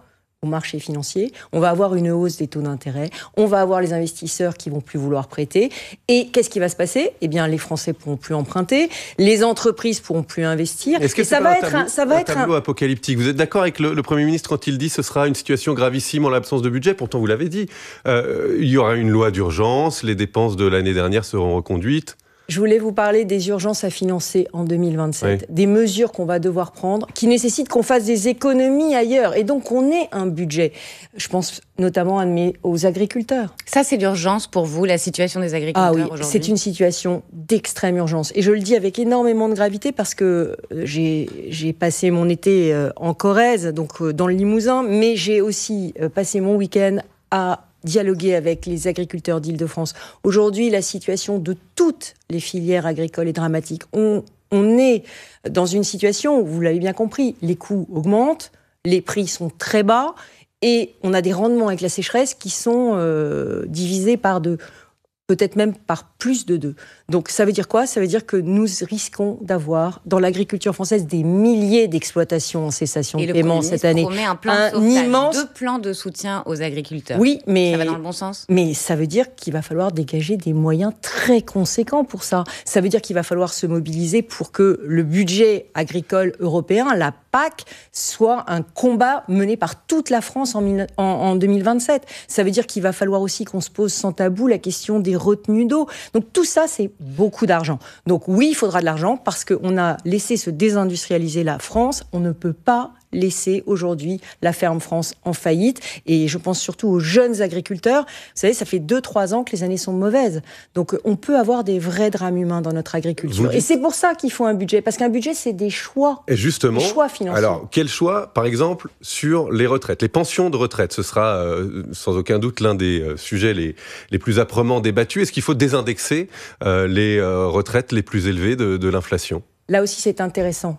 aux marchés financiers, on va avoir une hausse des taux d'intérêt, on va avoir les investisseurs qui vont plus vouloir prêter. Et qu'est-ce qui va se passer ? Eh bien, les Français pourront plus emprunter, les entreprises pourront plus investir. Est-ce que et c'est ça pas va un être tableau, un, ça va un être tableau un... apocalyptique ? Vous êtes d'accord avec le, le Premier ministre quand il dit que ce sera une situation gravissime en l'absence de budget ? Pourtant, vous l'avez dit, euh, il y aura une loi d'urgence, les dépenses de l'année dernière seront reconduites. Je voulais vous parler des urgences à financer en deux mille vingt-sept, oui. Des mesures qu'on va devoir prendre, qui nécessitent qu'on fasse des économies ailleurs, et donc qu'on ait un budget. Je pense notamment à mes, aux agriculteurs. Ça, c'est l'urgence pour vous, la situation des agriculteurs ah oui, aujourd'hui ? C'est une situation d'extrême urgence. Et je le dis avec énormément de gravité parce que j'ai, j'ai passé mon été en Corrèze, donc dans le Limousin, mais j'ai aussi passé mon week-end à dialoguer avec les agriculteurs d'Île-de-France. Aujourd'hui, la situation de toutes les filières agricoles est dramatique. On, on est dans une situation où, vous l'avez bien compris, les coûts augmentent, les prix sont très bas et on a des rendements avec la sécheresse qui sont euh, divisés par deux, peut-être même par plus de deux. Donc ça veut dire quoi ? Ça veut dire que nous risquons d'avoir dans l'agriculture française des milliers d'exploitations en cessation et de paiement cette année. Et le Premier ministre promet un plan de sauvetage, immense... deux plans de soutien aux agriculteurs. Oui, mais ça va dans le bon sens. Mais ça veut dire qu'il va falloir dégager des moyens très conséquents pour ça. Ça veut dire qu'il va falloir se mobiliser pour que le budget agricole européen, la P A C, soit un combat mené par toute la France en, en, en deux mille vingt-sept. Ça veut dire qu'il va falloir aussi qu'on se pose sans tabou la question des retenues d'eau. Donc tout ça, c'est beaucoup d'argent. Donc oui, il faudra de l'argent parce qu'on a laissé se désindustrialiser la France. On ne peut pas laisser aujourd'hui la ferme France en faillite. Et je pense surtout aux jeunes agriculteurs. Vous savez, ça fait deux trois ans que les années sont mauvaises. Donc on peut avoir des vrais drames humains dans notre agriculture. Et c'est pour ça qu'il faut un budget. Parce qu'un budget, c'est des choix. Et justement, des choix financiers. Alors, quel choix, par exemple, sur les retraites, les pensions de retraite? Ce sera euh, sans aucun doute l'un des euh, sujets les, les plus âprement débattus. Est-ce qu'il faut désindexer euh, les euh, retraites les plus élevées de, de l'inflation? Là aussi, c'est intéressant.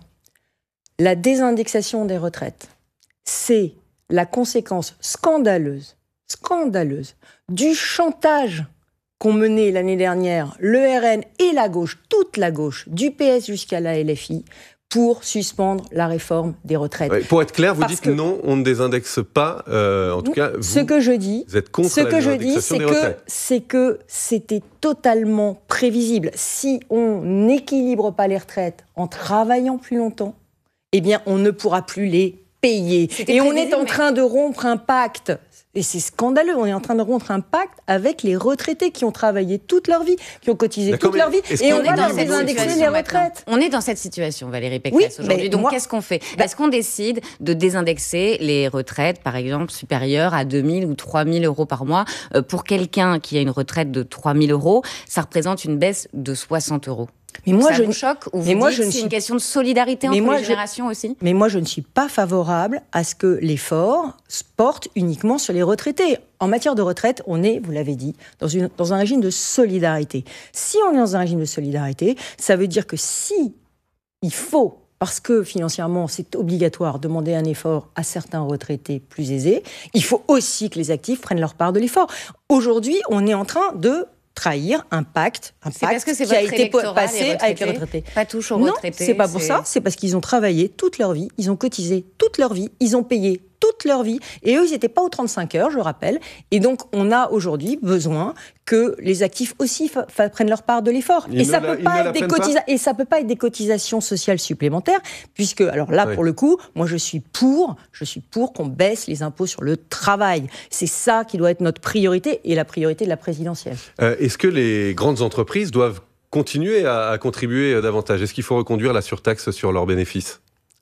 La désindexation des retraites, c'est la conséquence scandaleuse, scandaleuse du chantage qu'ont mené l'année dernière le R N et la gauche, toute la gauche, du P S jusqu'à la L F I, pour suspendre la réforme des retraites. Ouais, pour être clair, vous Parce dites que non, on ne désindexe pas. Euh, en tout cas, vous, ce que je dis, vous êtes contre ce la que je dis, désindexation c'est des que retraites. c'est que c'était totalement prévisible. Si on n'équilibre pas les retraites en travaillant plus longtemps, eh bien, on ne pourra plus les payer. C'était et on est en mais... train de rompre un pacte. Et c'est scandaleux, on est en train de rompre un pacte avec les retraités qui ont travaillé toute leur vie, qui ont cotisé D'accord, toute leur vie, et on, on va leur désindexer les retraites. Maintenant. On est dans cette situation, Valérie Pécresse, oui, aujourd'hui. Donc, moi... qu'est-ce qu'on fait ? Est-ce qu'on décide de désindexer les retraites, par exemple, supérieures à deux mille ou trois mille euros par mois ? Pour quelqu'un qui a une retraite de trois mille euros, ça représente une baisse de soixante euros. Mais moi, ça je vous choque ou vous mais moi, dites je que c'est suis... une question de solidarité mais entre moi, les générations je... aussi ? Mais moi, je ne suis pas favorable à ce que l'effort se porte uniquement sur les retraités. En matière de retraite, on est, vous l'avez dit, dans, une, dans un régime de solidarité. Si on est dans un régime de solidarité, ça veut dire que si il faut, parce que financièrement, c'est obligatoire, demander un effort à certains retraités plus aisés, il faut aussi que les actifs prennent leur part de l'effort. Aujourd'hui, on est en train de trahir un pacte, un c'est pacte parce que c'est qui a été passé les avec les retraités. Pas touche aux non, retraités. C'est pas pour c'est... ça, c'est parce qu'ils ont travaillé toute leur vie, ils ont cotisé toute leur vie, ils ont payé toute leur vie, et eux, ils n'étaient pas aux trente-cinq heures, je rappelle. Et donc, on a aujourd'hui besoin que les actifs aussi fa- fa- prennent leur part de l'effort. Et ça, la, peut pas être des cotisa- et ça peut pas être des cotisations sociales supplémentaires, puisque, alors là, oui. pour le coup, moi, je suis pour, je suis pour qu'on baisse les impôts sur le travail. C'est ça qui doit être notre priorité, et la priorité de la présidentielle. Euh, est-ce que les grandes entreprises doivent continuer à, à contribuer davantage ? Est-ce qu'il faut reconduire la surtaxe sur leurs bénéfices ?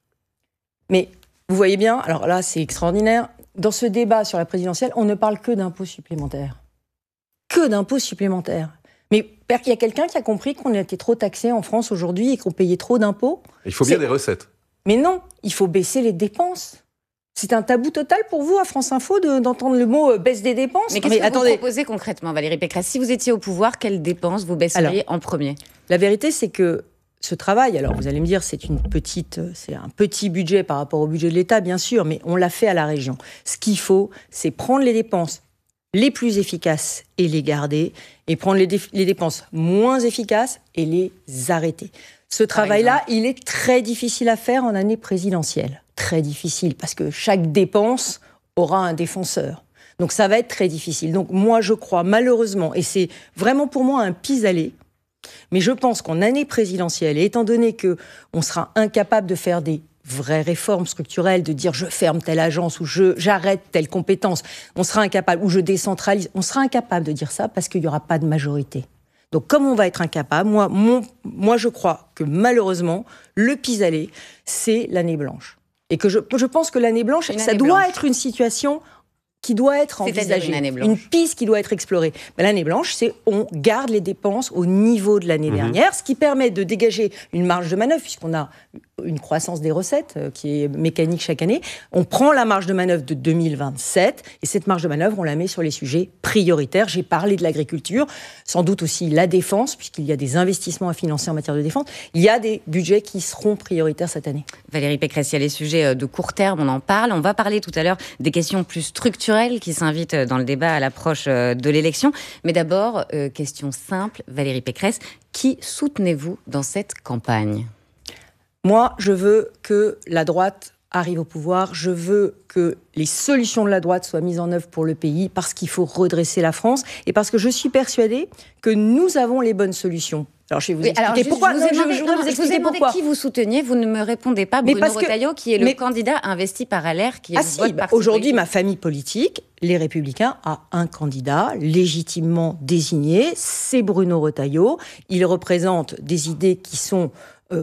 Mais vous voyez bien, alors là, c'est extraordinaire. Dans ce débat sur la présidentielle, on ne parle que d'impôts supplémentaires. Que d'impôts supplémentaires. Mais il y a quelqu'un qui a compris qu'on était trop taxés en France aujourd'hui et qu'on payait trop d'impôts. Il faut bien c'est... des recettes. Mais non, il faut baisser les dépenses. C'est un tabou total pour vous, à France Info, de, d'entendre le mot euh, baisse des dépenses. Mais qu'est-ce mais que attendez. vous proposez concrètement, Valérie Pécresse ? Si vous étiez au pouvoir, quelles dépenses vous baisseriez alors, en premier ? La vérité, c'est que ce travail, alors vous allez me dire, c'est une petite, c'est un petit budget par rapport au budget de l'État, bien sûr, mais on l'a fait à la région. Ce qu'il faut, c'est prendre les dépenses les plus efficaces et les garder, et prendre les, dé- les dépenses moins efficaces et les arrêter. Ce travail-là, il est très difficile à faire en année présidentielle. Très difficile, parce que chaque dépense aura un défenseur. Donc ça va être très difficile. Donc moi je crois malheureusement, et c'est vraiment pour moi un pis-aller, mais je pense qu'en année présidentielle, et étant donné qu'on sera incapable de faire des vraies réformes structurelles, de dire je ferme telle agence ou je, j'arrête telle compétence, on sera incapable, ou je décentralise, on sera incapable de dire ça parce qu'il n'y aura pas de majorité. Donc comme on va être incapable, moi, mon, moi je crois que malheureusement, le pis-aller, c'est l'année blanche. Et que je, je pense que l'année blanche, une ça année doit blanche. être une situation qui doit être envisagée, une, année blanche. une piste qui doit être explorée. Mais l'année blanche, c'est on garde les dépenses au niveau de l'année mmh. dernière, ce qui permet de dégager une marge de manœuvre, puisqu'on a une croissance des recettes euh, qui est mécanique chaque année. On prend la marge de manœuvre de deux mille vingt-sept, et cette marge de manœuvre, on la met sur les sujets prioritaires. J'ai parlé de l'agriculture, sans doute aussi la défense, puisqu'il y a des investissements à financer en matière de défense. Il y a des budgets qui seront prioritaires cette année. Valérie Pécresse, il y a les sujets de court terme, on en parle. On va parler tout à l'heure des questions plus structurelles qui s'invitent dans le débat à l'approche de l'élection. Mais d'abord, euh, question simple, Valérie Pécresse, qui soutenez-vous dans cette campagne ? Moi, je veux que la droite arrive au pouvoir. Je veux que les solutions de la droite soient mises en œuvre pour le pays parce qu'il faut redresser la France et parce que je suis persuadée que nous avons les bonnes solutions. Alors, je vais vous oui, expliquer alors, pourquoi. Je vous ai demandé, je, je voudrais non, vous expliquer je vous ai demandé pourquoi. Qui vous souteniez, vous ne me répondez pas. Bruno Retailleau, qui est le mais, candidat investi par L R, qui est ah le si, votre bah, parti aujourd'hui, politique. Ma famille politique, les Républicains, a un candidat légitimement désigné, c'est Bruno Retailleau. Il représente des idées qui sont euh,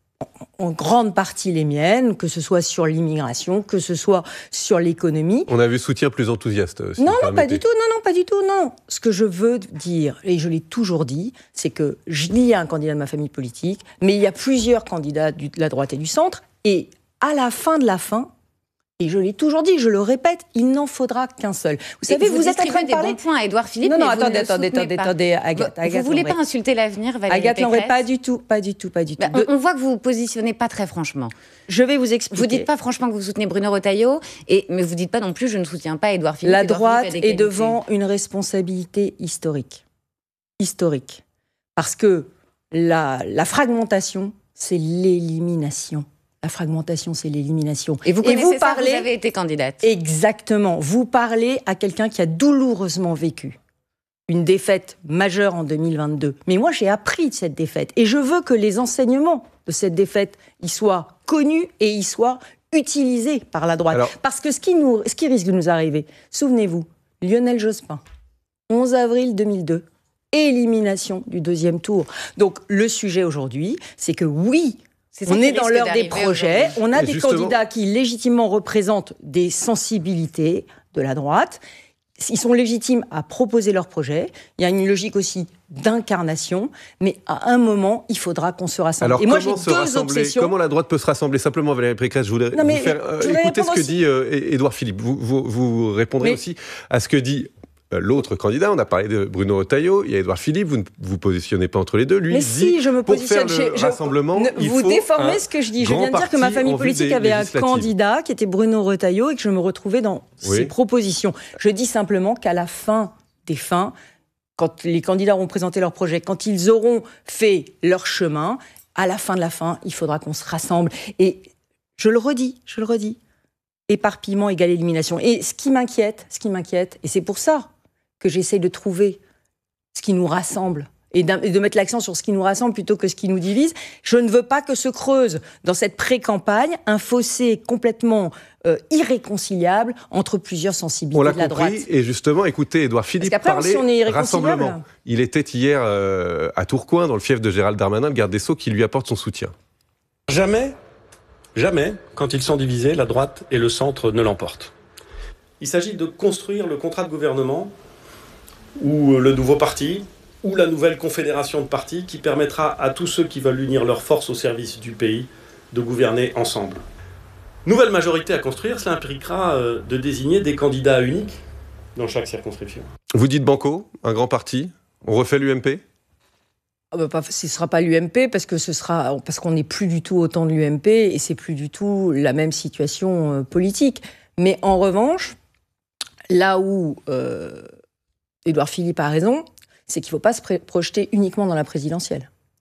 en grande partie les miennes, que ce soit sur l'immigration, que ce soit sur l'économie. On a vu soutien plus enthousiaste. Si non, non, pas du tout. Non, non, pas du tout. Non. Ce que je veux dire, et je l'ai toujours dit, c'est que il y a un candidat de ma famille politique, mais il y a plusieurs candidats de la droite et du centre, et à la fin de la fin, et je l'ai toujours dit, je le répète, il n'en faudra qu'un seul. Vous savez, vous, vous êtes en train de des parler bons points à Édouard Philippe. Non, non, mais attendez, vous attendez, attendez, attendez, Agathe. Vous ne voulez pas insulter l'avenir, Valérie Agathe Pécresse Lambray, pas du tout, pas du tout, pas du tout. Bah, on, on voit que vous vous positionnez pas très franchement. Je vais vous expliquer. Vous dites pas franchement que vous soutenez Bruno Retailleau, et mais vous dites pas non plus je ne soutiens pas Édouard Philippe. La Édouard droite Philippe est devant une responsabilité historique, historique, parce que la, la fragmentation, c'est l'élimination. La fragmentation, c'est l'élimination. Et vous connaissez et vous ça, parlez, vous avez été candidate. Exactement. Vous parlez à quelqu'un qui a douloureusement vécu une défaite majeure en deux mille vingt-deux. Mais moi, j'ai appris de cette défaite. Et je veux que les enseignements de cette défaite y soient connus et y soient utilisés par la droite. Alors, parce que ce qui, nous, ce qui risque de nous arriver, souvenez-vous, Lionel Jospin, onze avril deux mille deux, élimination du deuxième tour. Donc, le sujet aujourd'hui, c'est que oui, C'est on est dans l'heure des projets, on a et des justement... candidats qui légitimement représentent des sensibilités de la droite. Ils sont légitimes à proposer leurs projets. Il y a une logique aussi d'incarnation, mais à un moment, il faudra qu'on se rassemble. Alors, et moi, comment j'ai se deux rassembler obsessions. Comment la droite peut se rassembler? Simplement, Valérie Pécresse, je voulais non, vous faire euh, écouter ce que aussi. dit euh, Édouard Philippe. Vous, vous, vous répondrez mais... aussi à ce que dit l'autre candidat. On a parlé de Bruno Retailleau, il y a Édouard Philippe, vous ne vous positionnez pas entre les deux. Lui, mais il si, dit, je me pour positionne, faire le je, rassemblement, ne, il vous faut déformez ce que je dis. Je viens de dire que ma famille politique avait un candidat qui était Bruno Retailleau et que je me retrouvais dans oui. ses propositions. Je dis simplement qu'à la fin des fins, quand les candidats auront présenté leur projet, quand ils auront fait leur chemin, à la fin de la fin, il faudra qu'on se rassemble. Et je le redis, je le redis, éparpillement égale élimination. Et ce qui m'inquiète, ce qui m'inquiète, et c'est pour ça que j'essaie de trouver ce qui nous rassemble et de mettre l'accent sur ce qui nous rassemble plutôt que ce qui nous divise. Je ne veux pas que se creuse dans cette pré-campagne un fossé complètement euh, irréconciliable entre plusieurs sensibilités on l'a de la compris, droite. Et justement, écoutez, Édouard Philippe parlait si on est rassemblement. Il était hier euh, à Tourcoing, dans le fief de Gérald Darmanin, le garde des Sceaux, qui lui apporte son soutien. Jamais, jamais, quand ils sont divisés, la droite et le centre ne l'emportent. Il s'agit de construire le contrat de gouvernement ou le nouveau parti, ou la nouvelle confédération de partis qui permettra à tous ceux qui veulent unir leurs forces au service du pays de gouverner ensemble. Nouvelle majorité à construire, cela impliquera de désigner des candidats uniques dans chaque circonscription. Vous dites banco, un grand parti, on refait l'U M P ? Ah bah, ce ne sera pas l'U M P parce que ce sera parce qu'on n'est plus du tout au temps de l'U M P et c'est plus du tout la même situation euh, politique. Mais en revanche, là où euh, Édouard Philippe a raison, c'est qu'il ne faut pas se pré- projeter uniquement dans la présidentielle.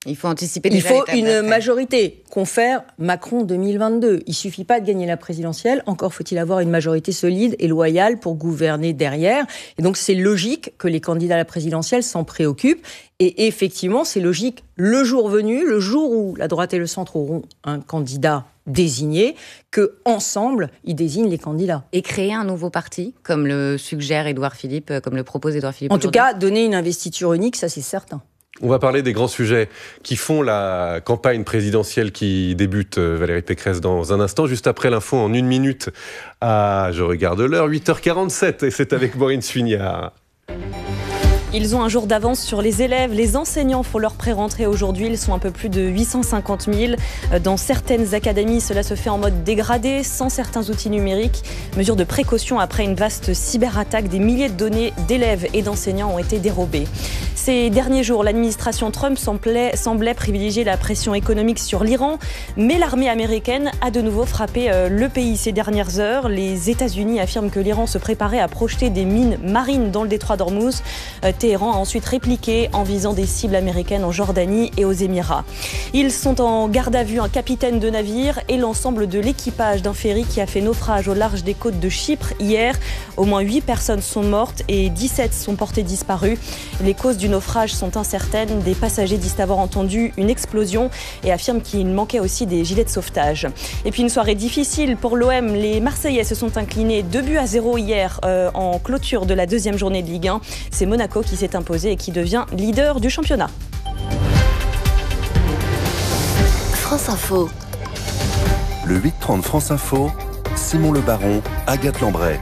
Il faut anticiper Il déjà faut l'étape une d'après. majorité. Confère Macron deux mille vingt-deux. Il suffit pas de gagner la présidentielle, encore faut-il avoir une majorité solide et loyale pour gouverner derrière. Et donc c'est logique que les candidats à la présidentielle s'en préoccupent. Et effectivement, c'est logique, le jour venu, le jour où la droite et le centre auront un candidat désigné, que ensemble ils désignent les candidats. Et créer un nouveau parti, comme le suggère Édouard Philippe, comme le propose Édouard Philippe En tout aujourd'hui. cas, donner une investiture unique, ça c'est certain. On va parler des grands sujets qui font la campagne présidentielle qui débute, Valérie Pécresse, dans un instant, juste après l'info en une minute. Ah, je regarde l'heure, huit heures quarante-sept, et c'est avec Maureen Suignard. Ils ont un jour d'avance sur les élèves. Les enseignants font leur pré-rentrée aujourd'hui. Ils sont un peu plus de huit cent cinquante mille. Dans certaines académies, cela se fait en mode dégradé, sans certains outils numériques. Mesure de précaution après une vaste cyberattaque. Des milliers de données d'élèves et d'enseignants ont été dérobées. Ces derniers jours, l'administration Trump semblait, semblait privilégier la pression économique sur l'Iran. Mais l'armée américaine a de nouveau frappé le pays ces dernières heures. Les États-Unis affirment que l'Iran se préparait à projeter des mines marines dans le détroit d'Ormuz. Téhéran a ensuite répliqué en visant des cibles américaines en Jordanie et aux Émirats. Ils sont en garde à vue un capitaine de navire et l'ensemble de l'équipage d'un ferry qui a fait naufrage au large des côtes de Chypre hier. Au moins huit personnes sont mortes et dix-sept sont portées disparues. Les causes du naufrage sont incertaines. Des passagers disent avoir entendu une explosion et affirment qu'il manquait aussi des gilets de sauvetage. Et puis une soirée difficile pour l'O M. Les Marseillais se sont inclinés deux buts à zéro hier euh, en clôture de la deuxième journée de Ligue un. C'est Monaco qui qui s'est imposé et qui devient leader du championnat. France Info. Le huit trente France Info, Simon Le Baron, Agathe Lambray.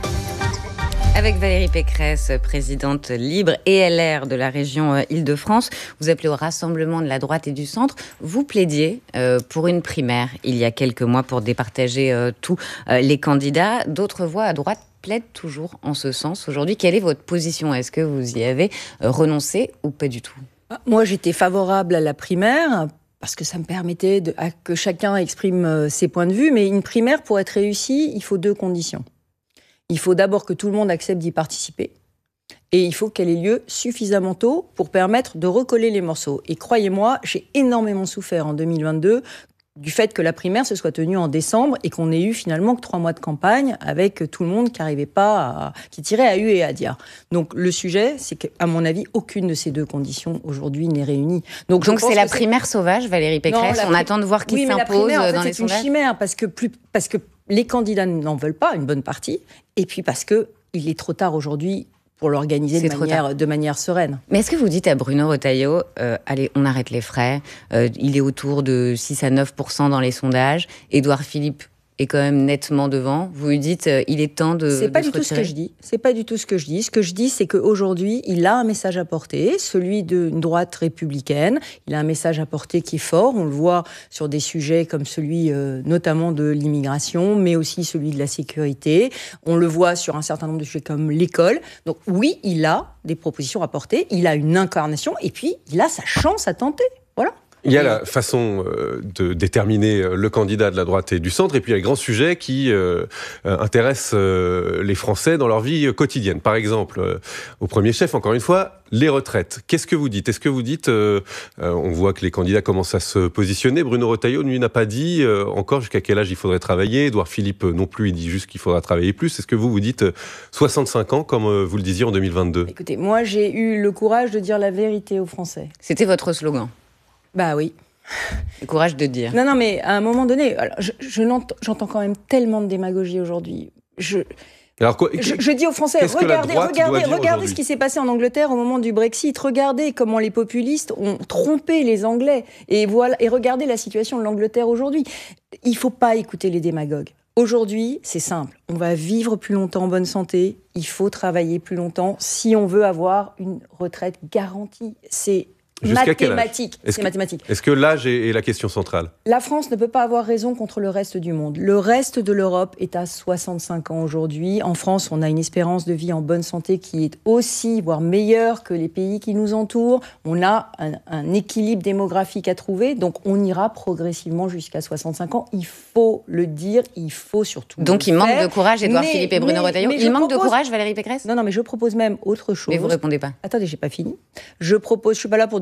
Avec Valérie Pécresse, présidente libre et L R de la région Île-de-France, vous appelez au rassemblement de la droite et du centre. Vous plaidiez euh, pour une primaire il y a quelques mois pour départager euh, tous euh, les candidats. D'autres voix à droite plaide toujours en ce sens. Aujourd'hui, quelle est votre position ? Est-ce que vous y avez renoncé ou pas du tout ? Moi, j'étais favorable à la primaire parce que ça me permettait de, à que chacun exprime ses points de vue. Mais une primaire, pour être réussie, il faut deux conditions. Il faut d'abord que tout le monde accepte d'y participer. Et il faut qu'elle ait lieu suffisamment tôt pour permettre de recoller les morceaux. Et croyez-moi, j'ai énormément souffert en deux mille vingt-deux du fait que la primaire se soit tenue en décembre et qu'on ait eu finalement que trois mois de campagne avec tout le monde qui n'arrivait pas, à, qui tirait à hu et à dia. Donc le sujet, c'est qu'à mon avis, aucune de ces deux conditions aujourd'hui n'est réunie. Donc donc c'est la primaire c'est... sauvage, Valérie Pécresse. Non, On pri... attend de voir qui oui, s'impose primaire, en fait, dans les sondages. C'est une chimère parce que plus parce que les candidats n'en veulent pas, une bonne partie, et puis parce que il est trop tard aujourd'hui pour l'organiser de manière, de manière sereine. Mais est-ce que vous dites à Bruno Retailleau, euh, allez, on arrête les frais, euh, il est autour de six à neuf pour cent dans les sondages, Édouard Philippe est quand même nettement devant, vous lui dites, euh, il est temps de C'est de pas se du tout retirer. ce que je dis. C'est pas du tout ce que je dis. Ce que je dis, c'est qu'aujourd'hui, il a un message à porter, celui d'une droite républicaine. Il a un message à porter qui est fort. On le voit sur des sujets comme celui, euh, notamment de l'immigration, mais aussi celui de la sécurité. On le voit sur un certain nombre de sujets comme l'école. Donc oui, il a des propositions à porter. Il a une incarnation et puis il a sa chance à tenter. Voilà. Il y a la façon de déterminer le candidat de la droite et du centre, et puis il y a les grands sujets qui euh, intéressent les Français dans leur vie quotidienne. Par exemple, euh, au premier chef, encore une fois, les retraites. Qu'est-ce que vous dites ? Est-ce que vous dites, euh, euh, on voit que les candidats commencent à se positionner. Bruno Retailleau, lui, n'a pas dit euh, encore jusqu'à quel âge il faudrait travailler. Édouard Philippe non plus, il dit juste qu'il faudra travailler plus. Est-ce que vous, vous dites euh, soixante-cinq ans, comme euh, vous le disiez en deux mille vingt-deux ? Écoutez, moi, j'ai eu le courage de dire la vérité aux Français. C'était votre slogan ? Bah oui. Le courage de dire. Non, non, mais à un moment donné, alors, je, je j'entends quand même tellement de démagogie aujourd'hui. Je, alors quoi, je, je dis aux Français, regardez, regardez, regardez ce qui s'est passé en Angleterre au moment du Brexit. Regardez comment les populistes ont trompé les Anglais. Et, voilà, et regardez la situation de l'Angleterre aujourd'hui. Il ne faut pas écouter les démagogues. Aujourd'hui, c'est simple. On va vivre plus longtemps en bonne santé. Il faut travailler plus longtemps si on veut avoir une retraite garantie. C'est mathématique. Est-ce c'est que, mathématique. Est-ce que l'âge est, est la question centrale ? La France ne peut pas avoir raison contre le reste du monde. Le reste de l'Europe est à soixante-cinq ans aujourd'hui. En France, on a une espérance de vie en bonne santé qui est aussi, voire meilleure que les pays qui nous entourent. On a un, un équilibre démographique à trouver, donc on ira progressivement jusqu'à soixante-cinq ans. Il faut le dire, il faut surtout Donc il faire. manque de courage, Édouard mais, Philippe et Bruno Retailleau. Il manque propose... de courage, Valérie Pécresse ? Non, non, mais je propose même autre chose. Mais vous répondez pas. Attendez, j'ai pas fini. Je propose, je suis pas là pour donner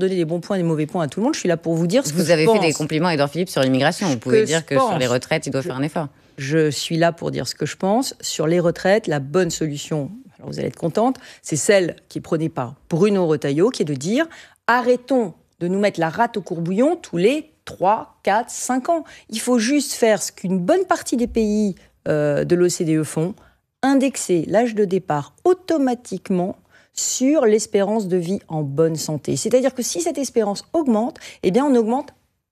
donner des bons points et des mauvais points à tout le monde. Je suis là pour vous dire ce vous que je pense. Vous avez fait des compliments à Édouard Philippe sur l'immigration. Vous pouvez que dire que pense. sur les retraites, il doit je, faire un effort. Je suis là pour dire ce que je pense. Sur les retraites, la bonne solution, alors vous allez être contente, c'est celle qui est prônée par Bruno Retailleau, qui est de dire arrêtons de nous mettre la rate au courbouillon tous les trois, quatre, cinq ans. Il faut juste faire ce qu'une bonne partie des pays euh, de l'O C D E font, indexer l'âge de départ automatiquement sur l'espérance de vie en bonne santé. C'est-à-dire que si cette espérance augmente, eh bien on augmente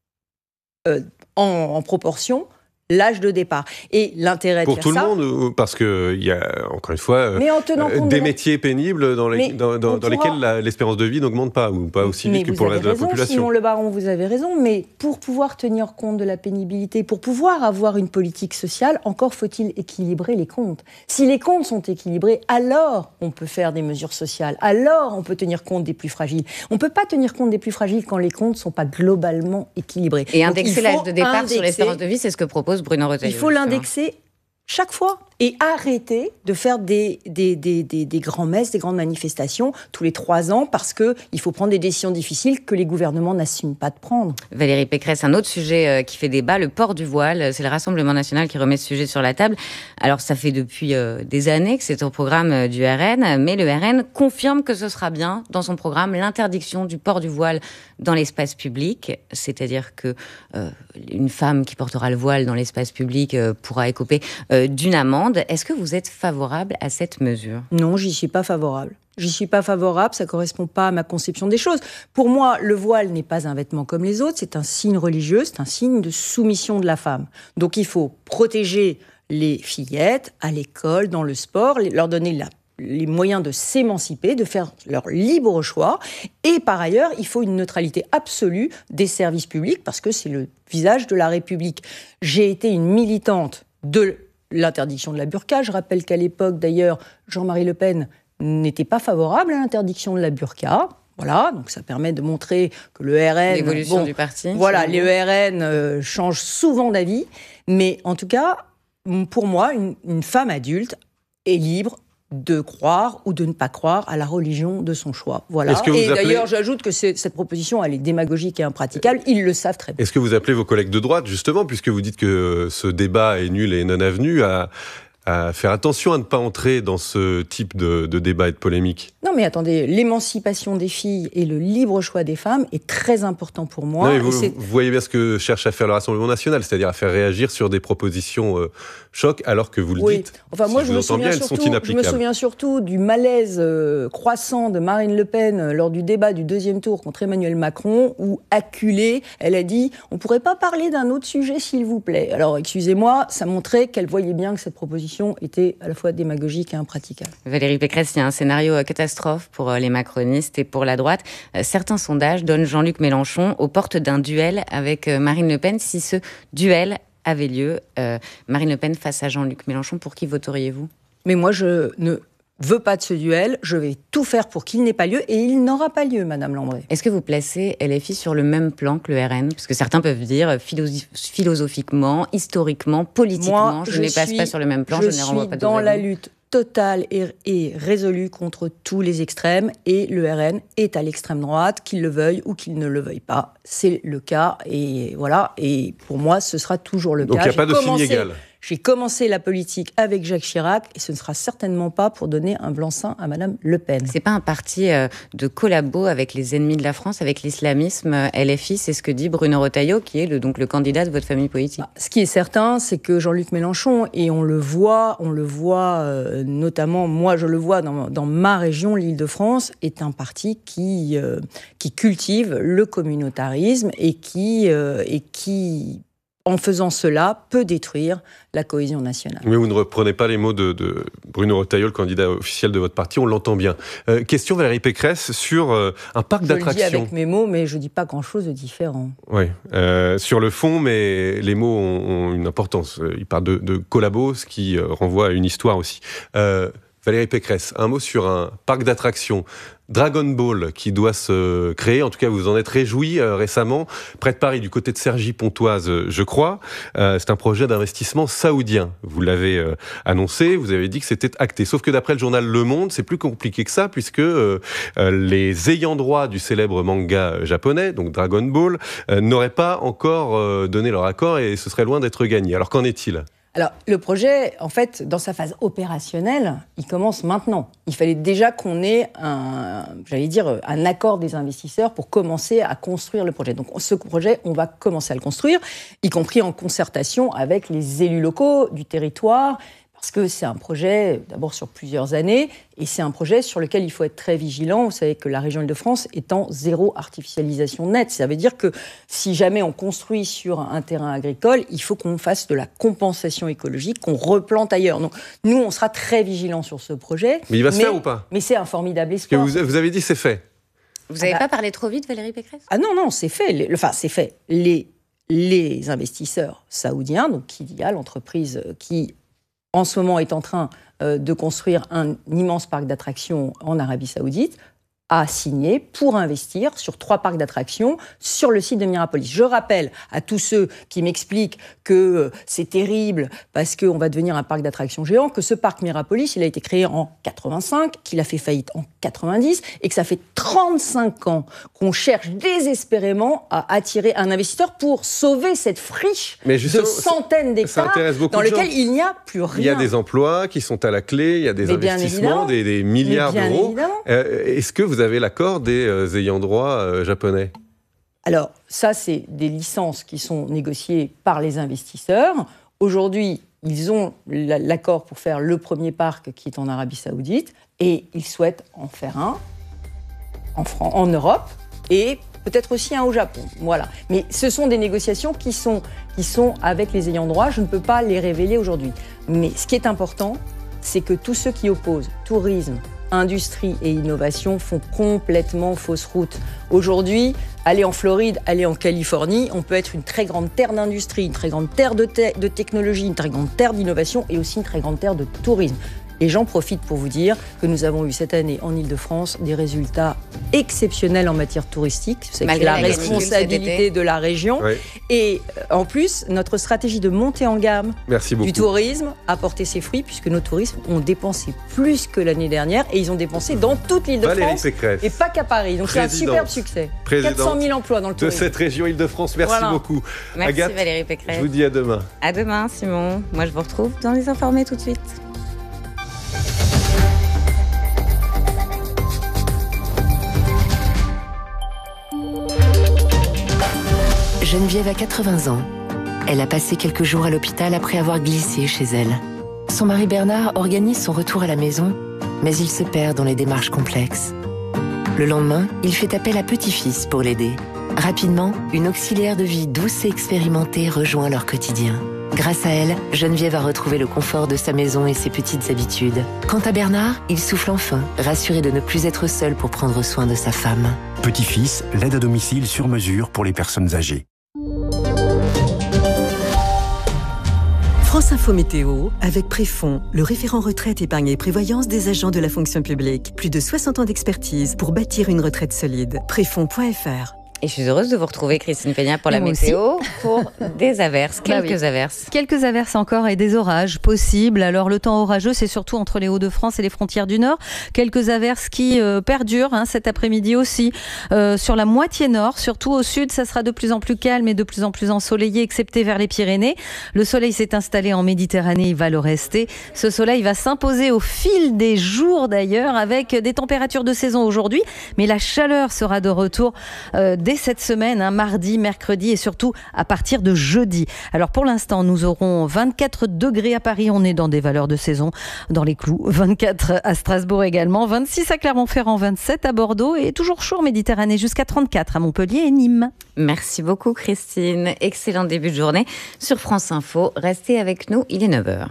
euh, en, en proportion l'âge de départ. Et l'intérêt de pour faire tout ça, le monde, parce qu'il y a, encore une fois, mais en tenant compte des de métiers pénibles dans, les, dans, dans, dans pourra... lesquels la, l'espérance de vie n'augmente pas, ou pas aussi vite que pour le reste de la population. Simon Le Baron, vous avez raison, mais pour pouvoir tenir compte de la pénibilité, pour pouvoir avoir une politique sociale, encore faut-il équilibrer les comptes. Si les comptes sont équilibrés, alors on peut faire des mesures sociales, alors on peut tenir compte des plus fragiles. On ne peut pas tenir compte des plus fragiles quand les comptes ne sont pas globalement équilibrés. Et Donc, indexer l'âge de départ indexer... sur l'espérance de vie, c'est ce que propose Bruno Retailleau. Il faut l'indexer chaque fois et arrêter de faire des, des, des, des, des grands-messes, des grandes manifestations tous les trois ans parce qu'il faut prendre des décisions difficiles que les gouvernements n'assument pas de prendre. Valérie Pécresse, un autre sujet qui fait débat, le port du voile. C'est le Rassemblement national qui remet ce sujet sur la table. Alors ça fait depuis euh, des années que c'est au programme du R N, mais le R N confirme que ce sera bien dans son programme l'interdiction du port du voile dans l'espace public. C'est-à-dire que euh, une femme qui portera le voile dans l'espace public euh, pourra écoper euh, d'une amende. Est-ce que vous êtes favorable à cette mesure ? Non, j'y suis pas favorable. J'y suis pas favorable, ça correspond pas à ma conception des choses. Pour moi, le voile n'est pas un vêtement comme les autres, c'est un signe religieux, c'est un signe de soumission de la femme. Donc il faut protéger les fillettes à l'école, dans le sport, leur donner la les moyens de s'émanciper, de faire leur libre choix. Et par ailleurs, il faut une neutralité absolue des services publics parce que c'est le visage de la République. J'ai été une militante de l'interdiction de la burqa. Je rappelle qu'à l'époque, d'ailleurs, Jean-Marie Le Pen n'était pas favorable à l'interdiction de la burqa. Voilà, donc ça permet de montrer que le R N... L'évolution bon, du parti. Voilà, les R N euh, changent souvent d'avis. Mais en tout cas, pour moi, une, une femme adulte est libre de croire ou de ne pas croire à la religion de son choix. Voilà. Et appelez... d'ailleurs, j'ajoute que cette proposition, elle est démagogique et impraticable. Ils le savent très bien. Est-ce que vous appelez vos collègues de droite, justement, puisque vous dites que ce débat est nul et non avenu, à, à faire attention à ne pas entrer dans ce type de, de débat et de polémique ? Non, mais attendez, l'émancipation des filles et le libre choix des femmes est très important pour moi. Non, mais vous, vous voyez bien ce que cherche à faire le Rassemblement national, c'est-à-dire à faire réagir sur des propositions euh, choc, alors que vous le oui. dites. Enfin, moi, si je, je, me souviens, surtout, elles sont je me souviens surtout du malaise euh, croissant de Marine Le Pen euh, lors du débat du deuxième tour contre Emmanuel Macron, où, acculée, elle a dit « On ne pourrait pas parler d'un autre sujet, s'il vous plaît ». Alors, excusez-moi, ça montrait qu'elle voyait bien que cette proposition était à la fois démagogique et impraticable. Valérie Pécresse, il y a un scénario catastrophe pour les macronistes et pour la droite. Certains sondages donnent Jean-Luc Mélenchon aux portes d'un duel avec Marine Le Pen. Si ce duel avait lieu, euh, Marine Le Pen face à Jean-Luc Mélenchon, pour qui voteriez-vous ? Mais moi, je ne veux pas de ce duel. Je vais tout faire pour qu'il n'ait pas lieu et il n'aura pas lieu, Madame Lambré. Est-ce que vous placez L F I sur le même plan que le R N ? Parce que certains peuvent dire philosoph- philosophiquement, historiquement, politiquement, moi, je, je ne les place pas sur le même plan, je, je ne les renvoie pas dans la lutte totale et, et résolue contre tous les extrêmes, et le R N est à l'extrême droite, qu'il le veuille ou qu'il ne le veuille pas. C'est le cas, et voilà. Et pour moi, ce sera toujours le Donc cas. Donc il n'y a pas de signe égal. J'ai commencé la politique avec Jacques Chirac et ce ne sera certainement pas pour donner un blanc-seing à Madame Le Pen. C'est pas un parti de collabo avec les ennemis de la France, avec l'islamisme. L F I, c'est ce que dit Bruno Retailleau, qui est le, donc le candidat de votre famille politique. Ce qui est certain, c'est que Jean-Luc Mélenchon, et on le voit, on le voit euh, notamment, moi je le vois dans, dans ma région, l'Île-de-France, est un parti qui, euh, qui cultive le communautarisme et qui... Euh, et qui en faisant cela, peut détruire la cohésion nationale. Mais vous ne reprenez pas les mots de, de Bruno Retailleau, le candidat officiel de votre parti, on l'entend bien. Euh, question Valérie Pécresse sur euh, un parc je d'attractions. Je le dis avec mes mots, mais je ne dis pas grand-chose de différent. Oui, euh, sur le fond, mais les mots ont, ont une importance. Il parle de, de collabo, ce qui euh, renvoie à une histoire aussi. Euh, Valérie Pécresse, un mot sur un parc d'attractions Dragon Ball qui doit se créer. En tout cas, vous vous en êtes réjoui euh, récemment, près de Paris, du côté de Cergy-Pontoise, euh, je crois. Euh, c'est un projet d'investissement saoudien. Vous l'avez euh, annoncé, vous avez dit que c'était acté. Sauf que d'après le journal Le Monde, c'est plus compliqué que ça, puisque euh, euh, les ayants droit du célèbre manga japonais, donc Dragon Ball, euh, n'auraient pas encore euh, donné leur accord et ce serait loin d'être gagné. Alors qu'en est-il ? Alors, le projet, en fait, dans sa phase opérationnelle, il commence maintenant. Il fallait déjà qu'on ait un, j'allais dire, un accord des investisseurs pour commencer à construire le projet. Donc, ce projet, on va commencer à le construire, y compris en concertation avec les élus locaux du territoire, parce que c'est un projet, d'abord sur plusieurs années, et c'est un projet sur lequel il faut être très vigilant. Vous savez que la région Île-de-France est en zéro artificialisation nette. Ça veut dire que si jamais on construit sur un terrain agricole, il faut qu'on fasse de la compensation écologique, qu'on replante ailleurs. Donc nous, on sera très vigilants sur ce projet. Mais il va se mais, faire ou pas ? Mais c'est un formidable espoir. Parce que vous, vous avez dit c'est fait. Vous n'avez ah bah, pas parlé trop vite, Valérie Pécresse ? Ah non, non, c'est fait. Les, enfin, c'est fait. Les, les investisseurs saoudiens, donc Qiddiya, l'entreprise qui en ce moment est en train euh, de construire un immense parc d'attractions en Arabie Saoudite, a signé pour investir sur trois parcs d'attractions sur le site de Mirapolis. Je rappelle à tous ceux qui m'expliquent que euh, c'est terrible parce qu'on va devenir un parc d'attractions géant, que ce parc Mirapolis, il a été créé en quatre-vingt-cinq, qu'il a fait faillite en quatre-vingt-dix et que ça fait trente-cinq ans qu'on cherche désespérément à attirer un investisseur pour sauver cette friche de centaines d'hectares dans lequel il n'y a plus rien. Il y a des emplois qui sont à la clé, il y a des Mais investissements, des, des milliards d'euros. Euh, est-ce que vous Vous avez l'accord des euh, ayants droit euh, japonais ? Alors, ça, c'est des licences qui sont négociées par les investisseurs. Aujourd'hui, ils ont l'accord pour faire le premier parc qui est en Arabie Saoudite et ils souhaitent en faire un en, France, en Europe et peut-être aussi un au Japon. Voilà. Mais ce sont des négociations qui sont, qui sont avec les ayants droit. Je ne peux pas les révéler aujourd'hui. Mais ce qui est important, c'est que tous ceux qui opposent tourisme, industrie et innovation font complètement fausse route. Aujourd'hui, aller en Floride, aller en Californie, on peut être une très grande terre d'industrie, une très grande terre de, te- de technologie, une très grande terre d'innovation et aussi une très grande terre de tourisme. Et j'en profite pour vous dire que nous avons eu cette année en Île-de-France des résultats exceptionnels en matière touristique. C'est la, la responsabilité de la région. Oui. Et en plus, notre stratégie de montée en gamme du tourisme a porté ses fruits puisque nos touristes ont dépensé plus que l'année dernière et ils ont dépensé dans toute l'Île-de-France et pas qu'à Paris. Donc c'est un superbe succès. quatre cent mille emplois dans le tourisme. De cette région Île-de-France. Merci voilà. beaucoup. Merci Agathe, Valérie Pécresse. Je vous dis à demain. À demain Simon. Moi je vous retrouve dans Les Informés tout de suite. Geneviève a quatre-vingts ans. Elle a passé quelques jours à l'hôpital après avoir glissé chez elle. Son mari Bernard organise son retour à la maison, mais il se perd dans les démarches complexes. Le lendemain, il fait appel à petit-fils pour l'aider. Rapidement, une auxiliaire de vie douce et expérimentée rejoint leur quotidien. Grâce à elle, Geneviève a retrouvé le confort de sa maison et ses petites habitudes. Quant à Bernard, il souffle enfin, rassuré de ne plus être seul pour prendre soin de sa femme. Petit-fils, l'aide à domicile sur mesure pour les personnes âgées. France Info Météo, avec Préfond, le référent retraite, épargne et prévoyance des agents de la fonction publique. Plus de soixante ans d'expertise pour bâtir une retraite solide. Préfond point f r. Et je suis heureuse de vous retrouver, Christine Peña, pour la météo, pour des averses, quelques bah oui. averses. Quelques averses encore et des orages possibles. Alors le temps orageux, c'est surtout entre les Hauts-de-France et les frontières du Nord. Quelques averses qui euh, perdurent hein, cet après-midi aussi euh, sur la moitié nord, surtout au sud. Ça sera de plus en plus calme et de plus en plus ensoleillé, excepté vers les Pyrénées. Le soleil s'est installé en Méditerranée, il va le rester. Ce soleil va s'imposer au fil des jours d'ailleurs, avec des températures de saison aujourd'hui. Mais la chaleur sera de retour euh, dès cette semaine, hein, mardi, mercredi et surtout à partir de jeudi. Alors pour l'instant, nous aurons vingt-quatre degrés à Paris, on est dans des valeurs de saison dans les clous. vingt-quatre à Strasbourg également, vingt-six à Clermont-Ferrand, vingt-sept à Bordeaux et toujours chaud en Méditerranée jusqu'à trente-quatre à Montpellier et Nîmes. Merci beaucoup Christine, excellent début de journée sur France Info. Restez avec nous, il est neuf heures.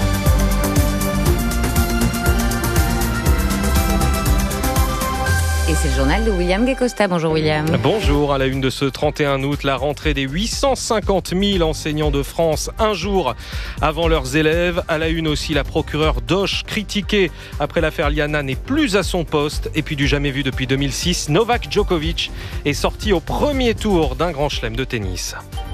Et c'est le journal de William Guecosta. Bonjour William. Bonjour, à la une de ce trente et un août, la rentrée des huit cent cinquante mille enseignants de France, un jour avant leurs élèves. À la une aussi, la procureure Dosh, critiquée après l'affaire Liana, n'est plus à son poste. Et puis du jamais vu depuis deux mille six, Novak Djokovic est sorti au premier tour d'un grand chelem de tennis.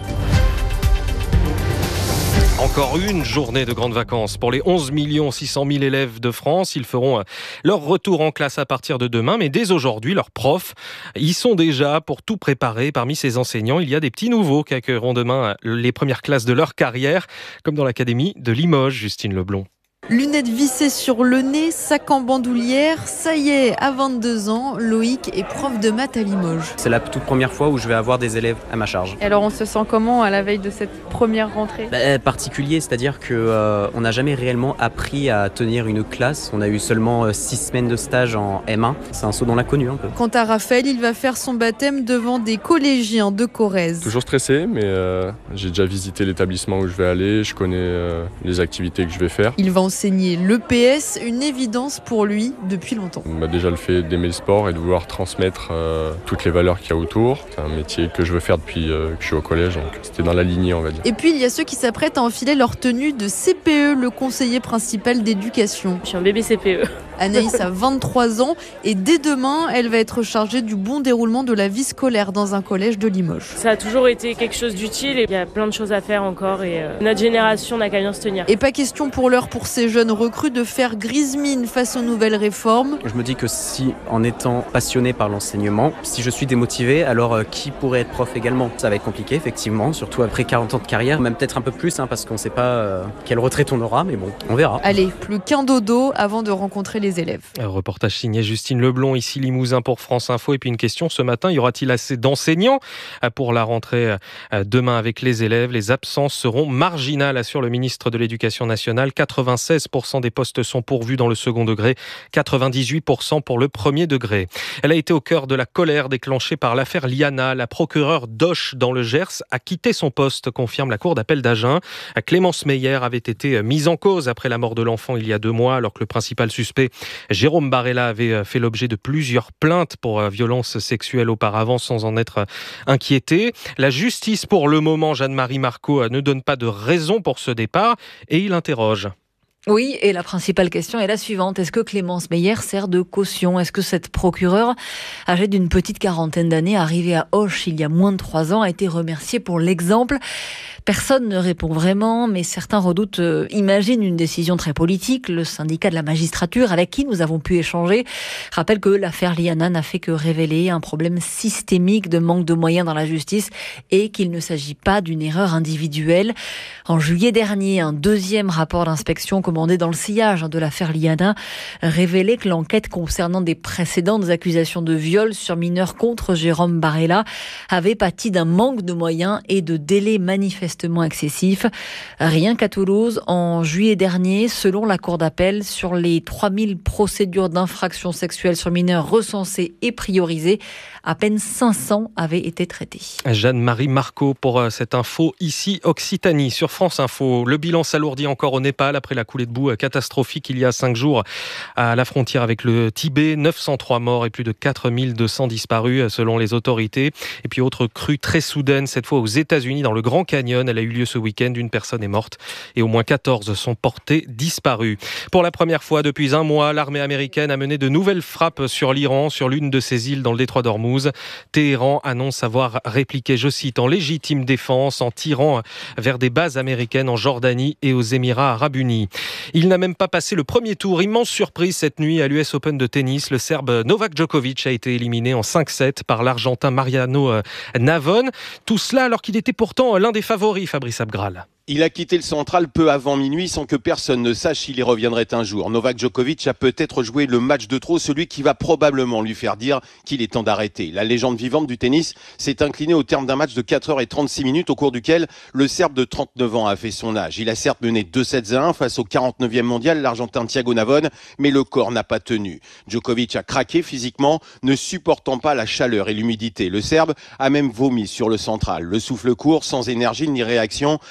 Encore une journée de grandes vacances pour les onze millions six cent mille élèves de France. Ils feront leur retour en classe à partir de demain, mais dès aujourd'hui, leurs profs y sont déjà pour tout préparer. Parmi ces enseignants, il y a des petits nouveaux qui accueilleront demain les premières classes de leur carrière, comme dans l'académie de Limoges, Justine Leblond. Lunettes vissées sur le nez, sac en bandoulière, ça y est, à vingt-deux ans, Loïc est prof de maths à Limoges. C'est la toute première fois où je vais avoir des élèves à ma charge. Et alors on se sent comment à la veille de cette première rentrée ? bah, Particulier, c'est-à-dire qu'on euh, n'a jamais réellement appris à tenir une classe. On a eu seulement six semaines de stage en M un. C'est un saut dans l'inconnu un peu. Quant à Raphaël, il va faire son baptême devant des collégiens de Corrèze. Toujours stressé, mais euh, j'ai déjà visité l'établissement où je vais aller, je connais euh, les activités que je vais faire. Il va enseigner l'E P S, une évidence pour lui depuis longtemps. On m'a déjà le fait d'aimer le sport et de vouloir transmettre euh, toutes les valeurs qu'il y a autour. C'est un métier que je veux faire depuis euh, que je suis au collège, donc c'était dans la lignée, on va dire. Et puis il y a ceux qui s'apprêtent à enfiler leur tenue de C P E, le conseiller principal d'éducation. Je suis un bébé C P E. Anaïs a vingt-trois ans et dès demain, elle va être chargée du bon déroulement de la vie scolaire dans un collège de Limoges. Ça a toujours été quelque chose d'utile et il y a plein de choses à faire encore et euh, notre génération n'a qu'à bien se tenir. Et pas question pour l'heure pour ces jeunes recrues de faire grise mine face aux nouvelles réformes. Je me dis que si, en étant passionné par l'enseignement, si je suis démotivé, alors euh, qui pourrait être prof également ? Ça va être compliqué, effectivement, surtout après quarante ans de carrière, même peut-être un peu plus, hein, parce qu'on ne sait pas euh, quelle retraite on aura, mais bon, on verra. Allez, plus qu'un dodo avant de rencontrer les élèves. Un reportage signé Justine Leblond, ici Limousin pour France Info. Et puis une question ce matin, y aura-t-il assez d'enseignants pour la rentrée demain avec les élèves ? Les absences seront marginales, assure le ministre de l'Éducation nationale. quatre-vingt-seize pour cent des postes sont pourvus dans le second degré, quatre-vingt-dix-huit pour cent pour le premier degré. Elle a été au cœur de la colère déclenchée par l'affaire Liana. La procureure Dosh dans le Gers a quitté son poste, confirme la cour d'appel d'Agen. Clémence Meyer avait été mise en cause après la mort de l'enfant il y a deux mois, alors que le principal suspect, Jérôme Barella, avait fait l'objet de plusieurs plaintes pour violences sexuelles auparavant sans en être inquiété. La justice, pour le moment, Jeanne-Marie Marcot, ne donne pas de raison pour ce départ et il interroge. Oui, et la principale question est la suivante. Est-ce que Clémence Meyer sert de caution ? Est-ce que cette procureure, âgée d'une petite quarantaine d'années, arrivée à Auch il y a moins de trois ans, a été remerciée pour l'exemple ? Personne ne répond vraiment, mais certains redoutent, euh, imaginent une décision très politique. Le syndicat de la magistrature, avec qui nous avons pu échanger, rappelle que l'affaire Liana n'a fait que révéler un problème systémique de manque de moyens dans la justice et qu'il ne s'agit pas d'une erreur individuelle. En juillet dernier, un deuxième rapport d'inspection commandé dans le sillage de l'affaire Liana révélait que l'enquête concernant des précédentes accusations de viol sur mineurs contre Jérôme Barella avait pâti d'un manque de moyens et de délais manifestement excessif. Rien qu'à Toulouse, en juillet dernier, selon la cour d'appel, sur les trois mille procédures d'infraction sexuelle sur mineurs recensées et priorisées, à peine cinq cents avaient été traitées. Jeanne-Marie Marcot pour cette info ici Occitanie sur France Info. Le bilan s'alourdit encore au Népal après la coulée de boue catastrophique il y a cinq jours à la frontière avec le Tibet. neuf cent trois morts et plus de quatre mille deux cents disparus selon les autorités. Et puis autre crue très soudaine, cette fois aux États-Unis dans le Grand Canyon. Elle a eu lieu ce week-end. Une personne est morte et au moins quatorze sont portés disparus. Pour la première fois depuis un mois, l'armée américaine a mené de nouvelles frappes sur l'Iran, sur l'une de ses îles dans le détroit d'Ormuz. Téhéran annonce avoir répliqué, je cite, en légitime défense, en tirant vers des bases américaines en Jordanie et aux Émirats arabes unis. Il n'a même pas passé le premier tour. Immense surprise cette nuit à l'U S Open de tennis. Le Serbe Novak Djokovic a été éliminé en cinq sept par l'Argentin Mariano Navone. Tout cela alors qu'il était pourtant l'un des favoris, Fabrice Abgral. Il a quitté le central peu avant minuit sans que personne ne sache s'il y reviendrait un jour. Novak Djokovic a peut-être joué le match de trop, celui qui va probablement lui faire dire qu'il est temps d'arrêter. La légende vivante du tennis s'est inclinée au terme d'un match de quatre heures trente-six minutes au cours duquel le Serbe de trente-neuf ans a fait son âge. Il a certes mené deux sept à un face au quarante-neuvième mondial, l'Argentin Thiago Navone, mais le corps n'a pas tenu. Djokovic a craqué physiquement, ne supportant pas la chaleur et l'humidité. Le Serbe a même vomi sur le central. Le souffle court, sans énergie ni réaction. Djokovic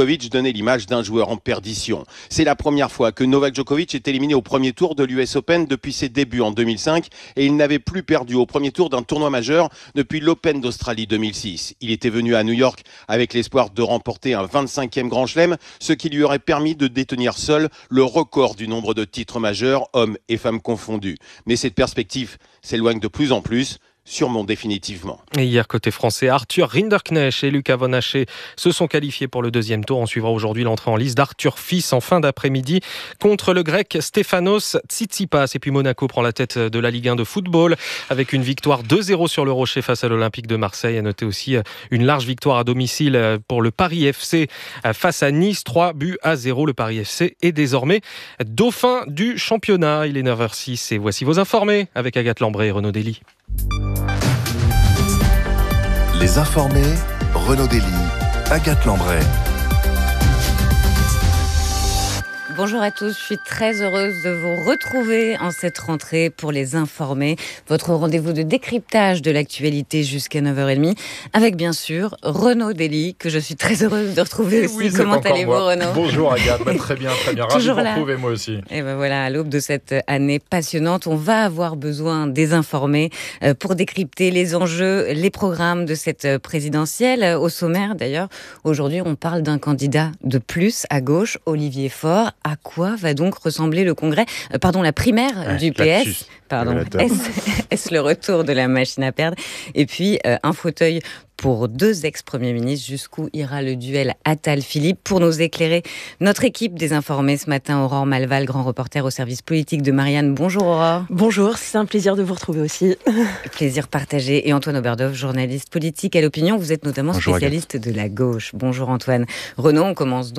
Djokovic donnait l'image d'un joueur en perdition. C'est la première fois que Novak Djokovic est éliminé au premier tour de l'U S Open depuis ses débuts en deux mille cinq et il n'avait plus perdu au premier tour d'un tournoi majeur depuis l'Open d'Australie deux mille six. Il était venu à New York avec l'espoir de remporter un vingt-cinquième Grand Chelem, ce qui lui aurait permis de détenir seul le record du nombre de titres majeurs, hommes et femmes confondus. Mais cette perspective s'éloigne de plus en plus. Sûrement définitivement. Et hier, côté français, Arthur Rinderknecht et Luca Von Haché se sont qualifiés pour le deuxième tour. On suivra aujourd'hui l'entrée en lice d'Arthur Fils en fin d'après-midi contre le grec Stefanos Tsitsipas. Et puis Monaco prend la tête de la Ligue un de football avec une victoire deux zéro sur le Rocher face à l'Olympique de Marseille. À noter aussi une large victoire à domicile pour le Paris F C face à Nice, trois buts à zéro. Le Paris F C est désormais dauphin du championnat. Il est neuf heures six et voici vos informés avec Agathe Lambré et Renaud Dely. Les informés, Renaud Dely, Agathe Lambré. Bonjour à tous, je suis très heureuse de vous retrouver en cette rentrée pour les informer. Votre rendez-vous de décryptage de l'actualité jusqu'à neuf heures trente avec bien sûr Renaud Dely, que je suis très heureuse de retrouver aussi. Oui, Comment allez-vous moi. Renaud? Bonjour Agathe, bah, très bien, très bien. Ravi de vous retrouver moi aussi. Et ben voilà, à l'aube de cette année passionnante, on va avoir besoin des informés pour décrypter les enjeux, les programmes de cette présidentielle. Au sommaire d'ailleurs, aujourd'hui on parle d'un candidat de plus à gauche, Olivier Faure. À quoi va donc ressembler le congrès, euh, pardon, la primaire ouais, du P S? Pardon, est-ce, est-ce le retour de la machine à perdre? Et puis, euh, un fauteuil pour deux ex-premiers ministres. Jusqu'où ira le duel Attal-Philippe? Pour nous éclairer, notre équipe des informés ce matin, Aurore Malval, grand reporter au service politique de Marianne. Bonjour Aurore. Bonjour, c'est un plaisir de vous retrouver aussi. Plaisir partagé. Et Antoine Oberdoff, journaliste politique à l'Opinion. Vous êtes notamment Bonjour, spécialiste Agathe. de la gauche. Bonjour Antoine. Renaud, on commence donc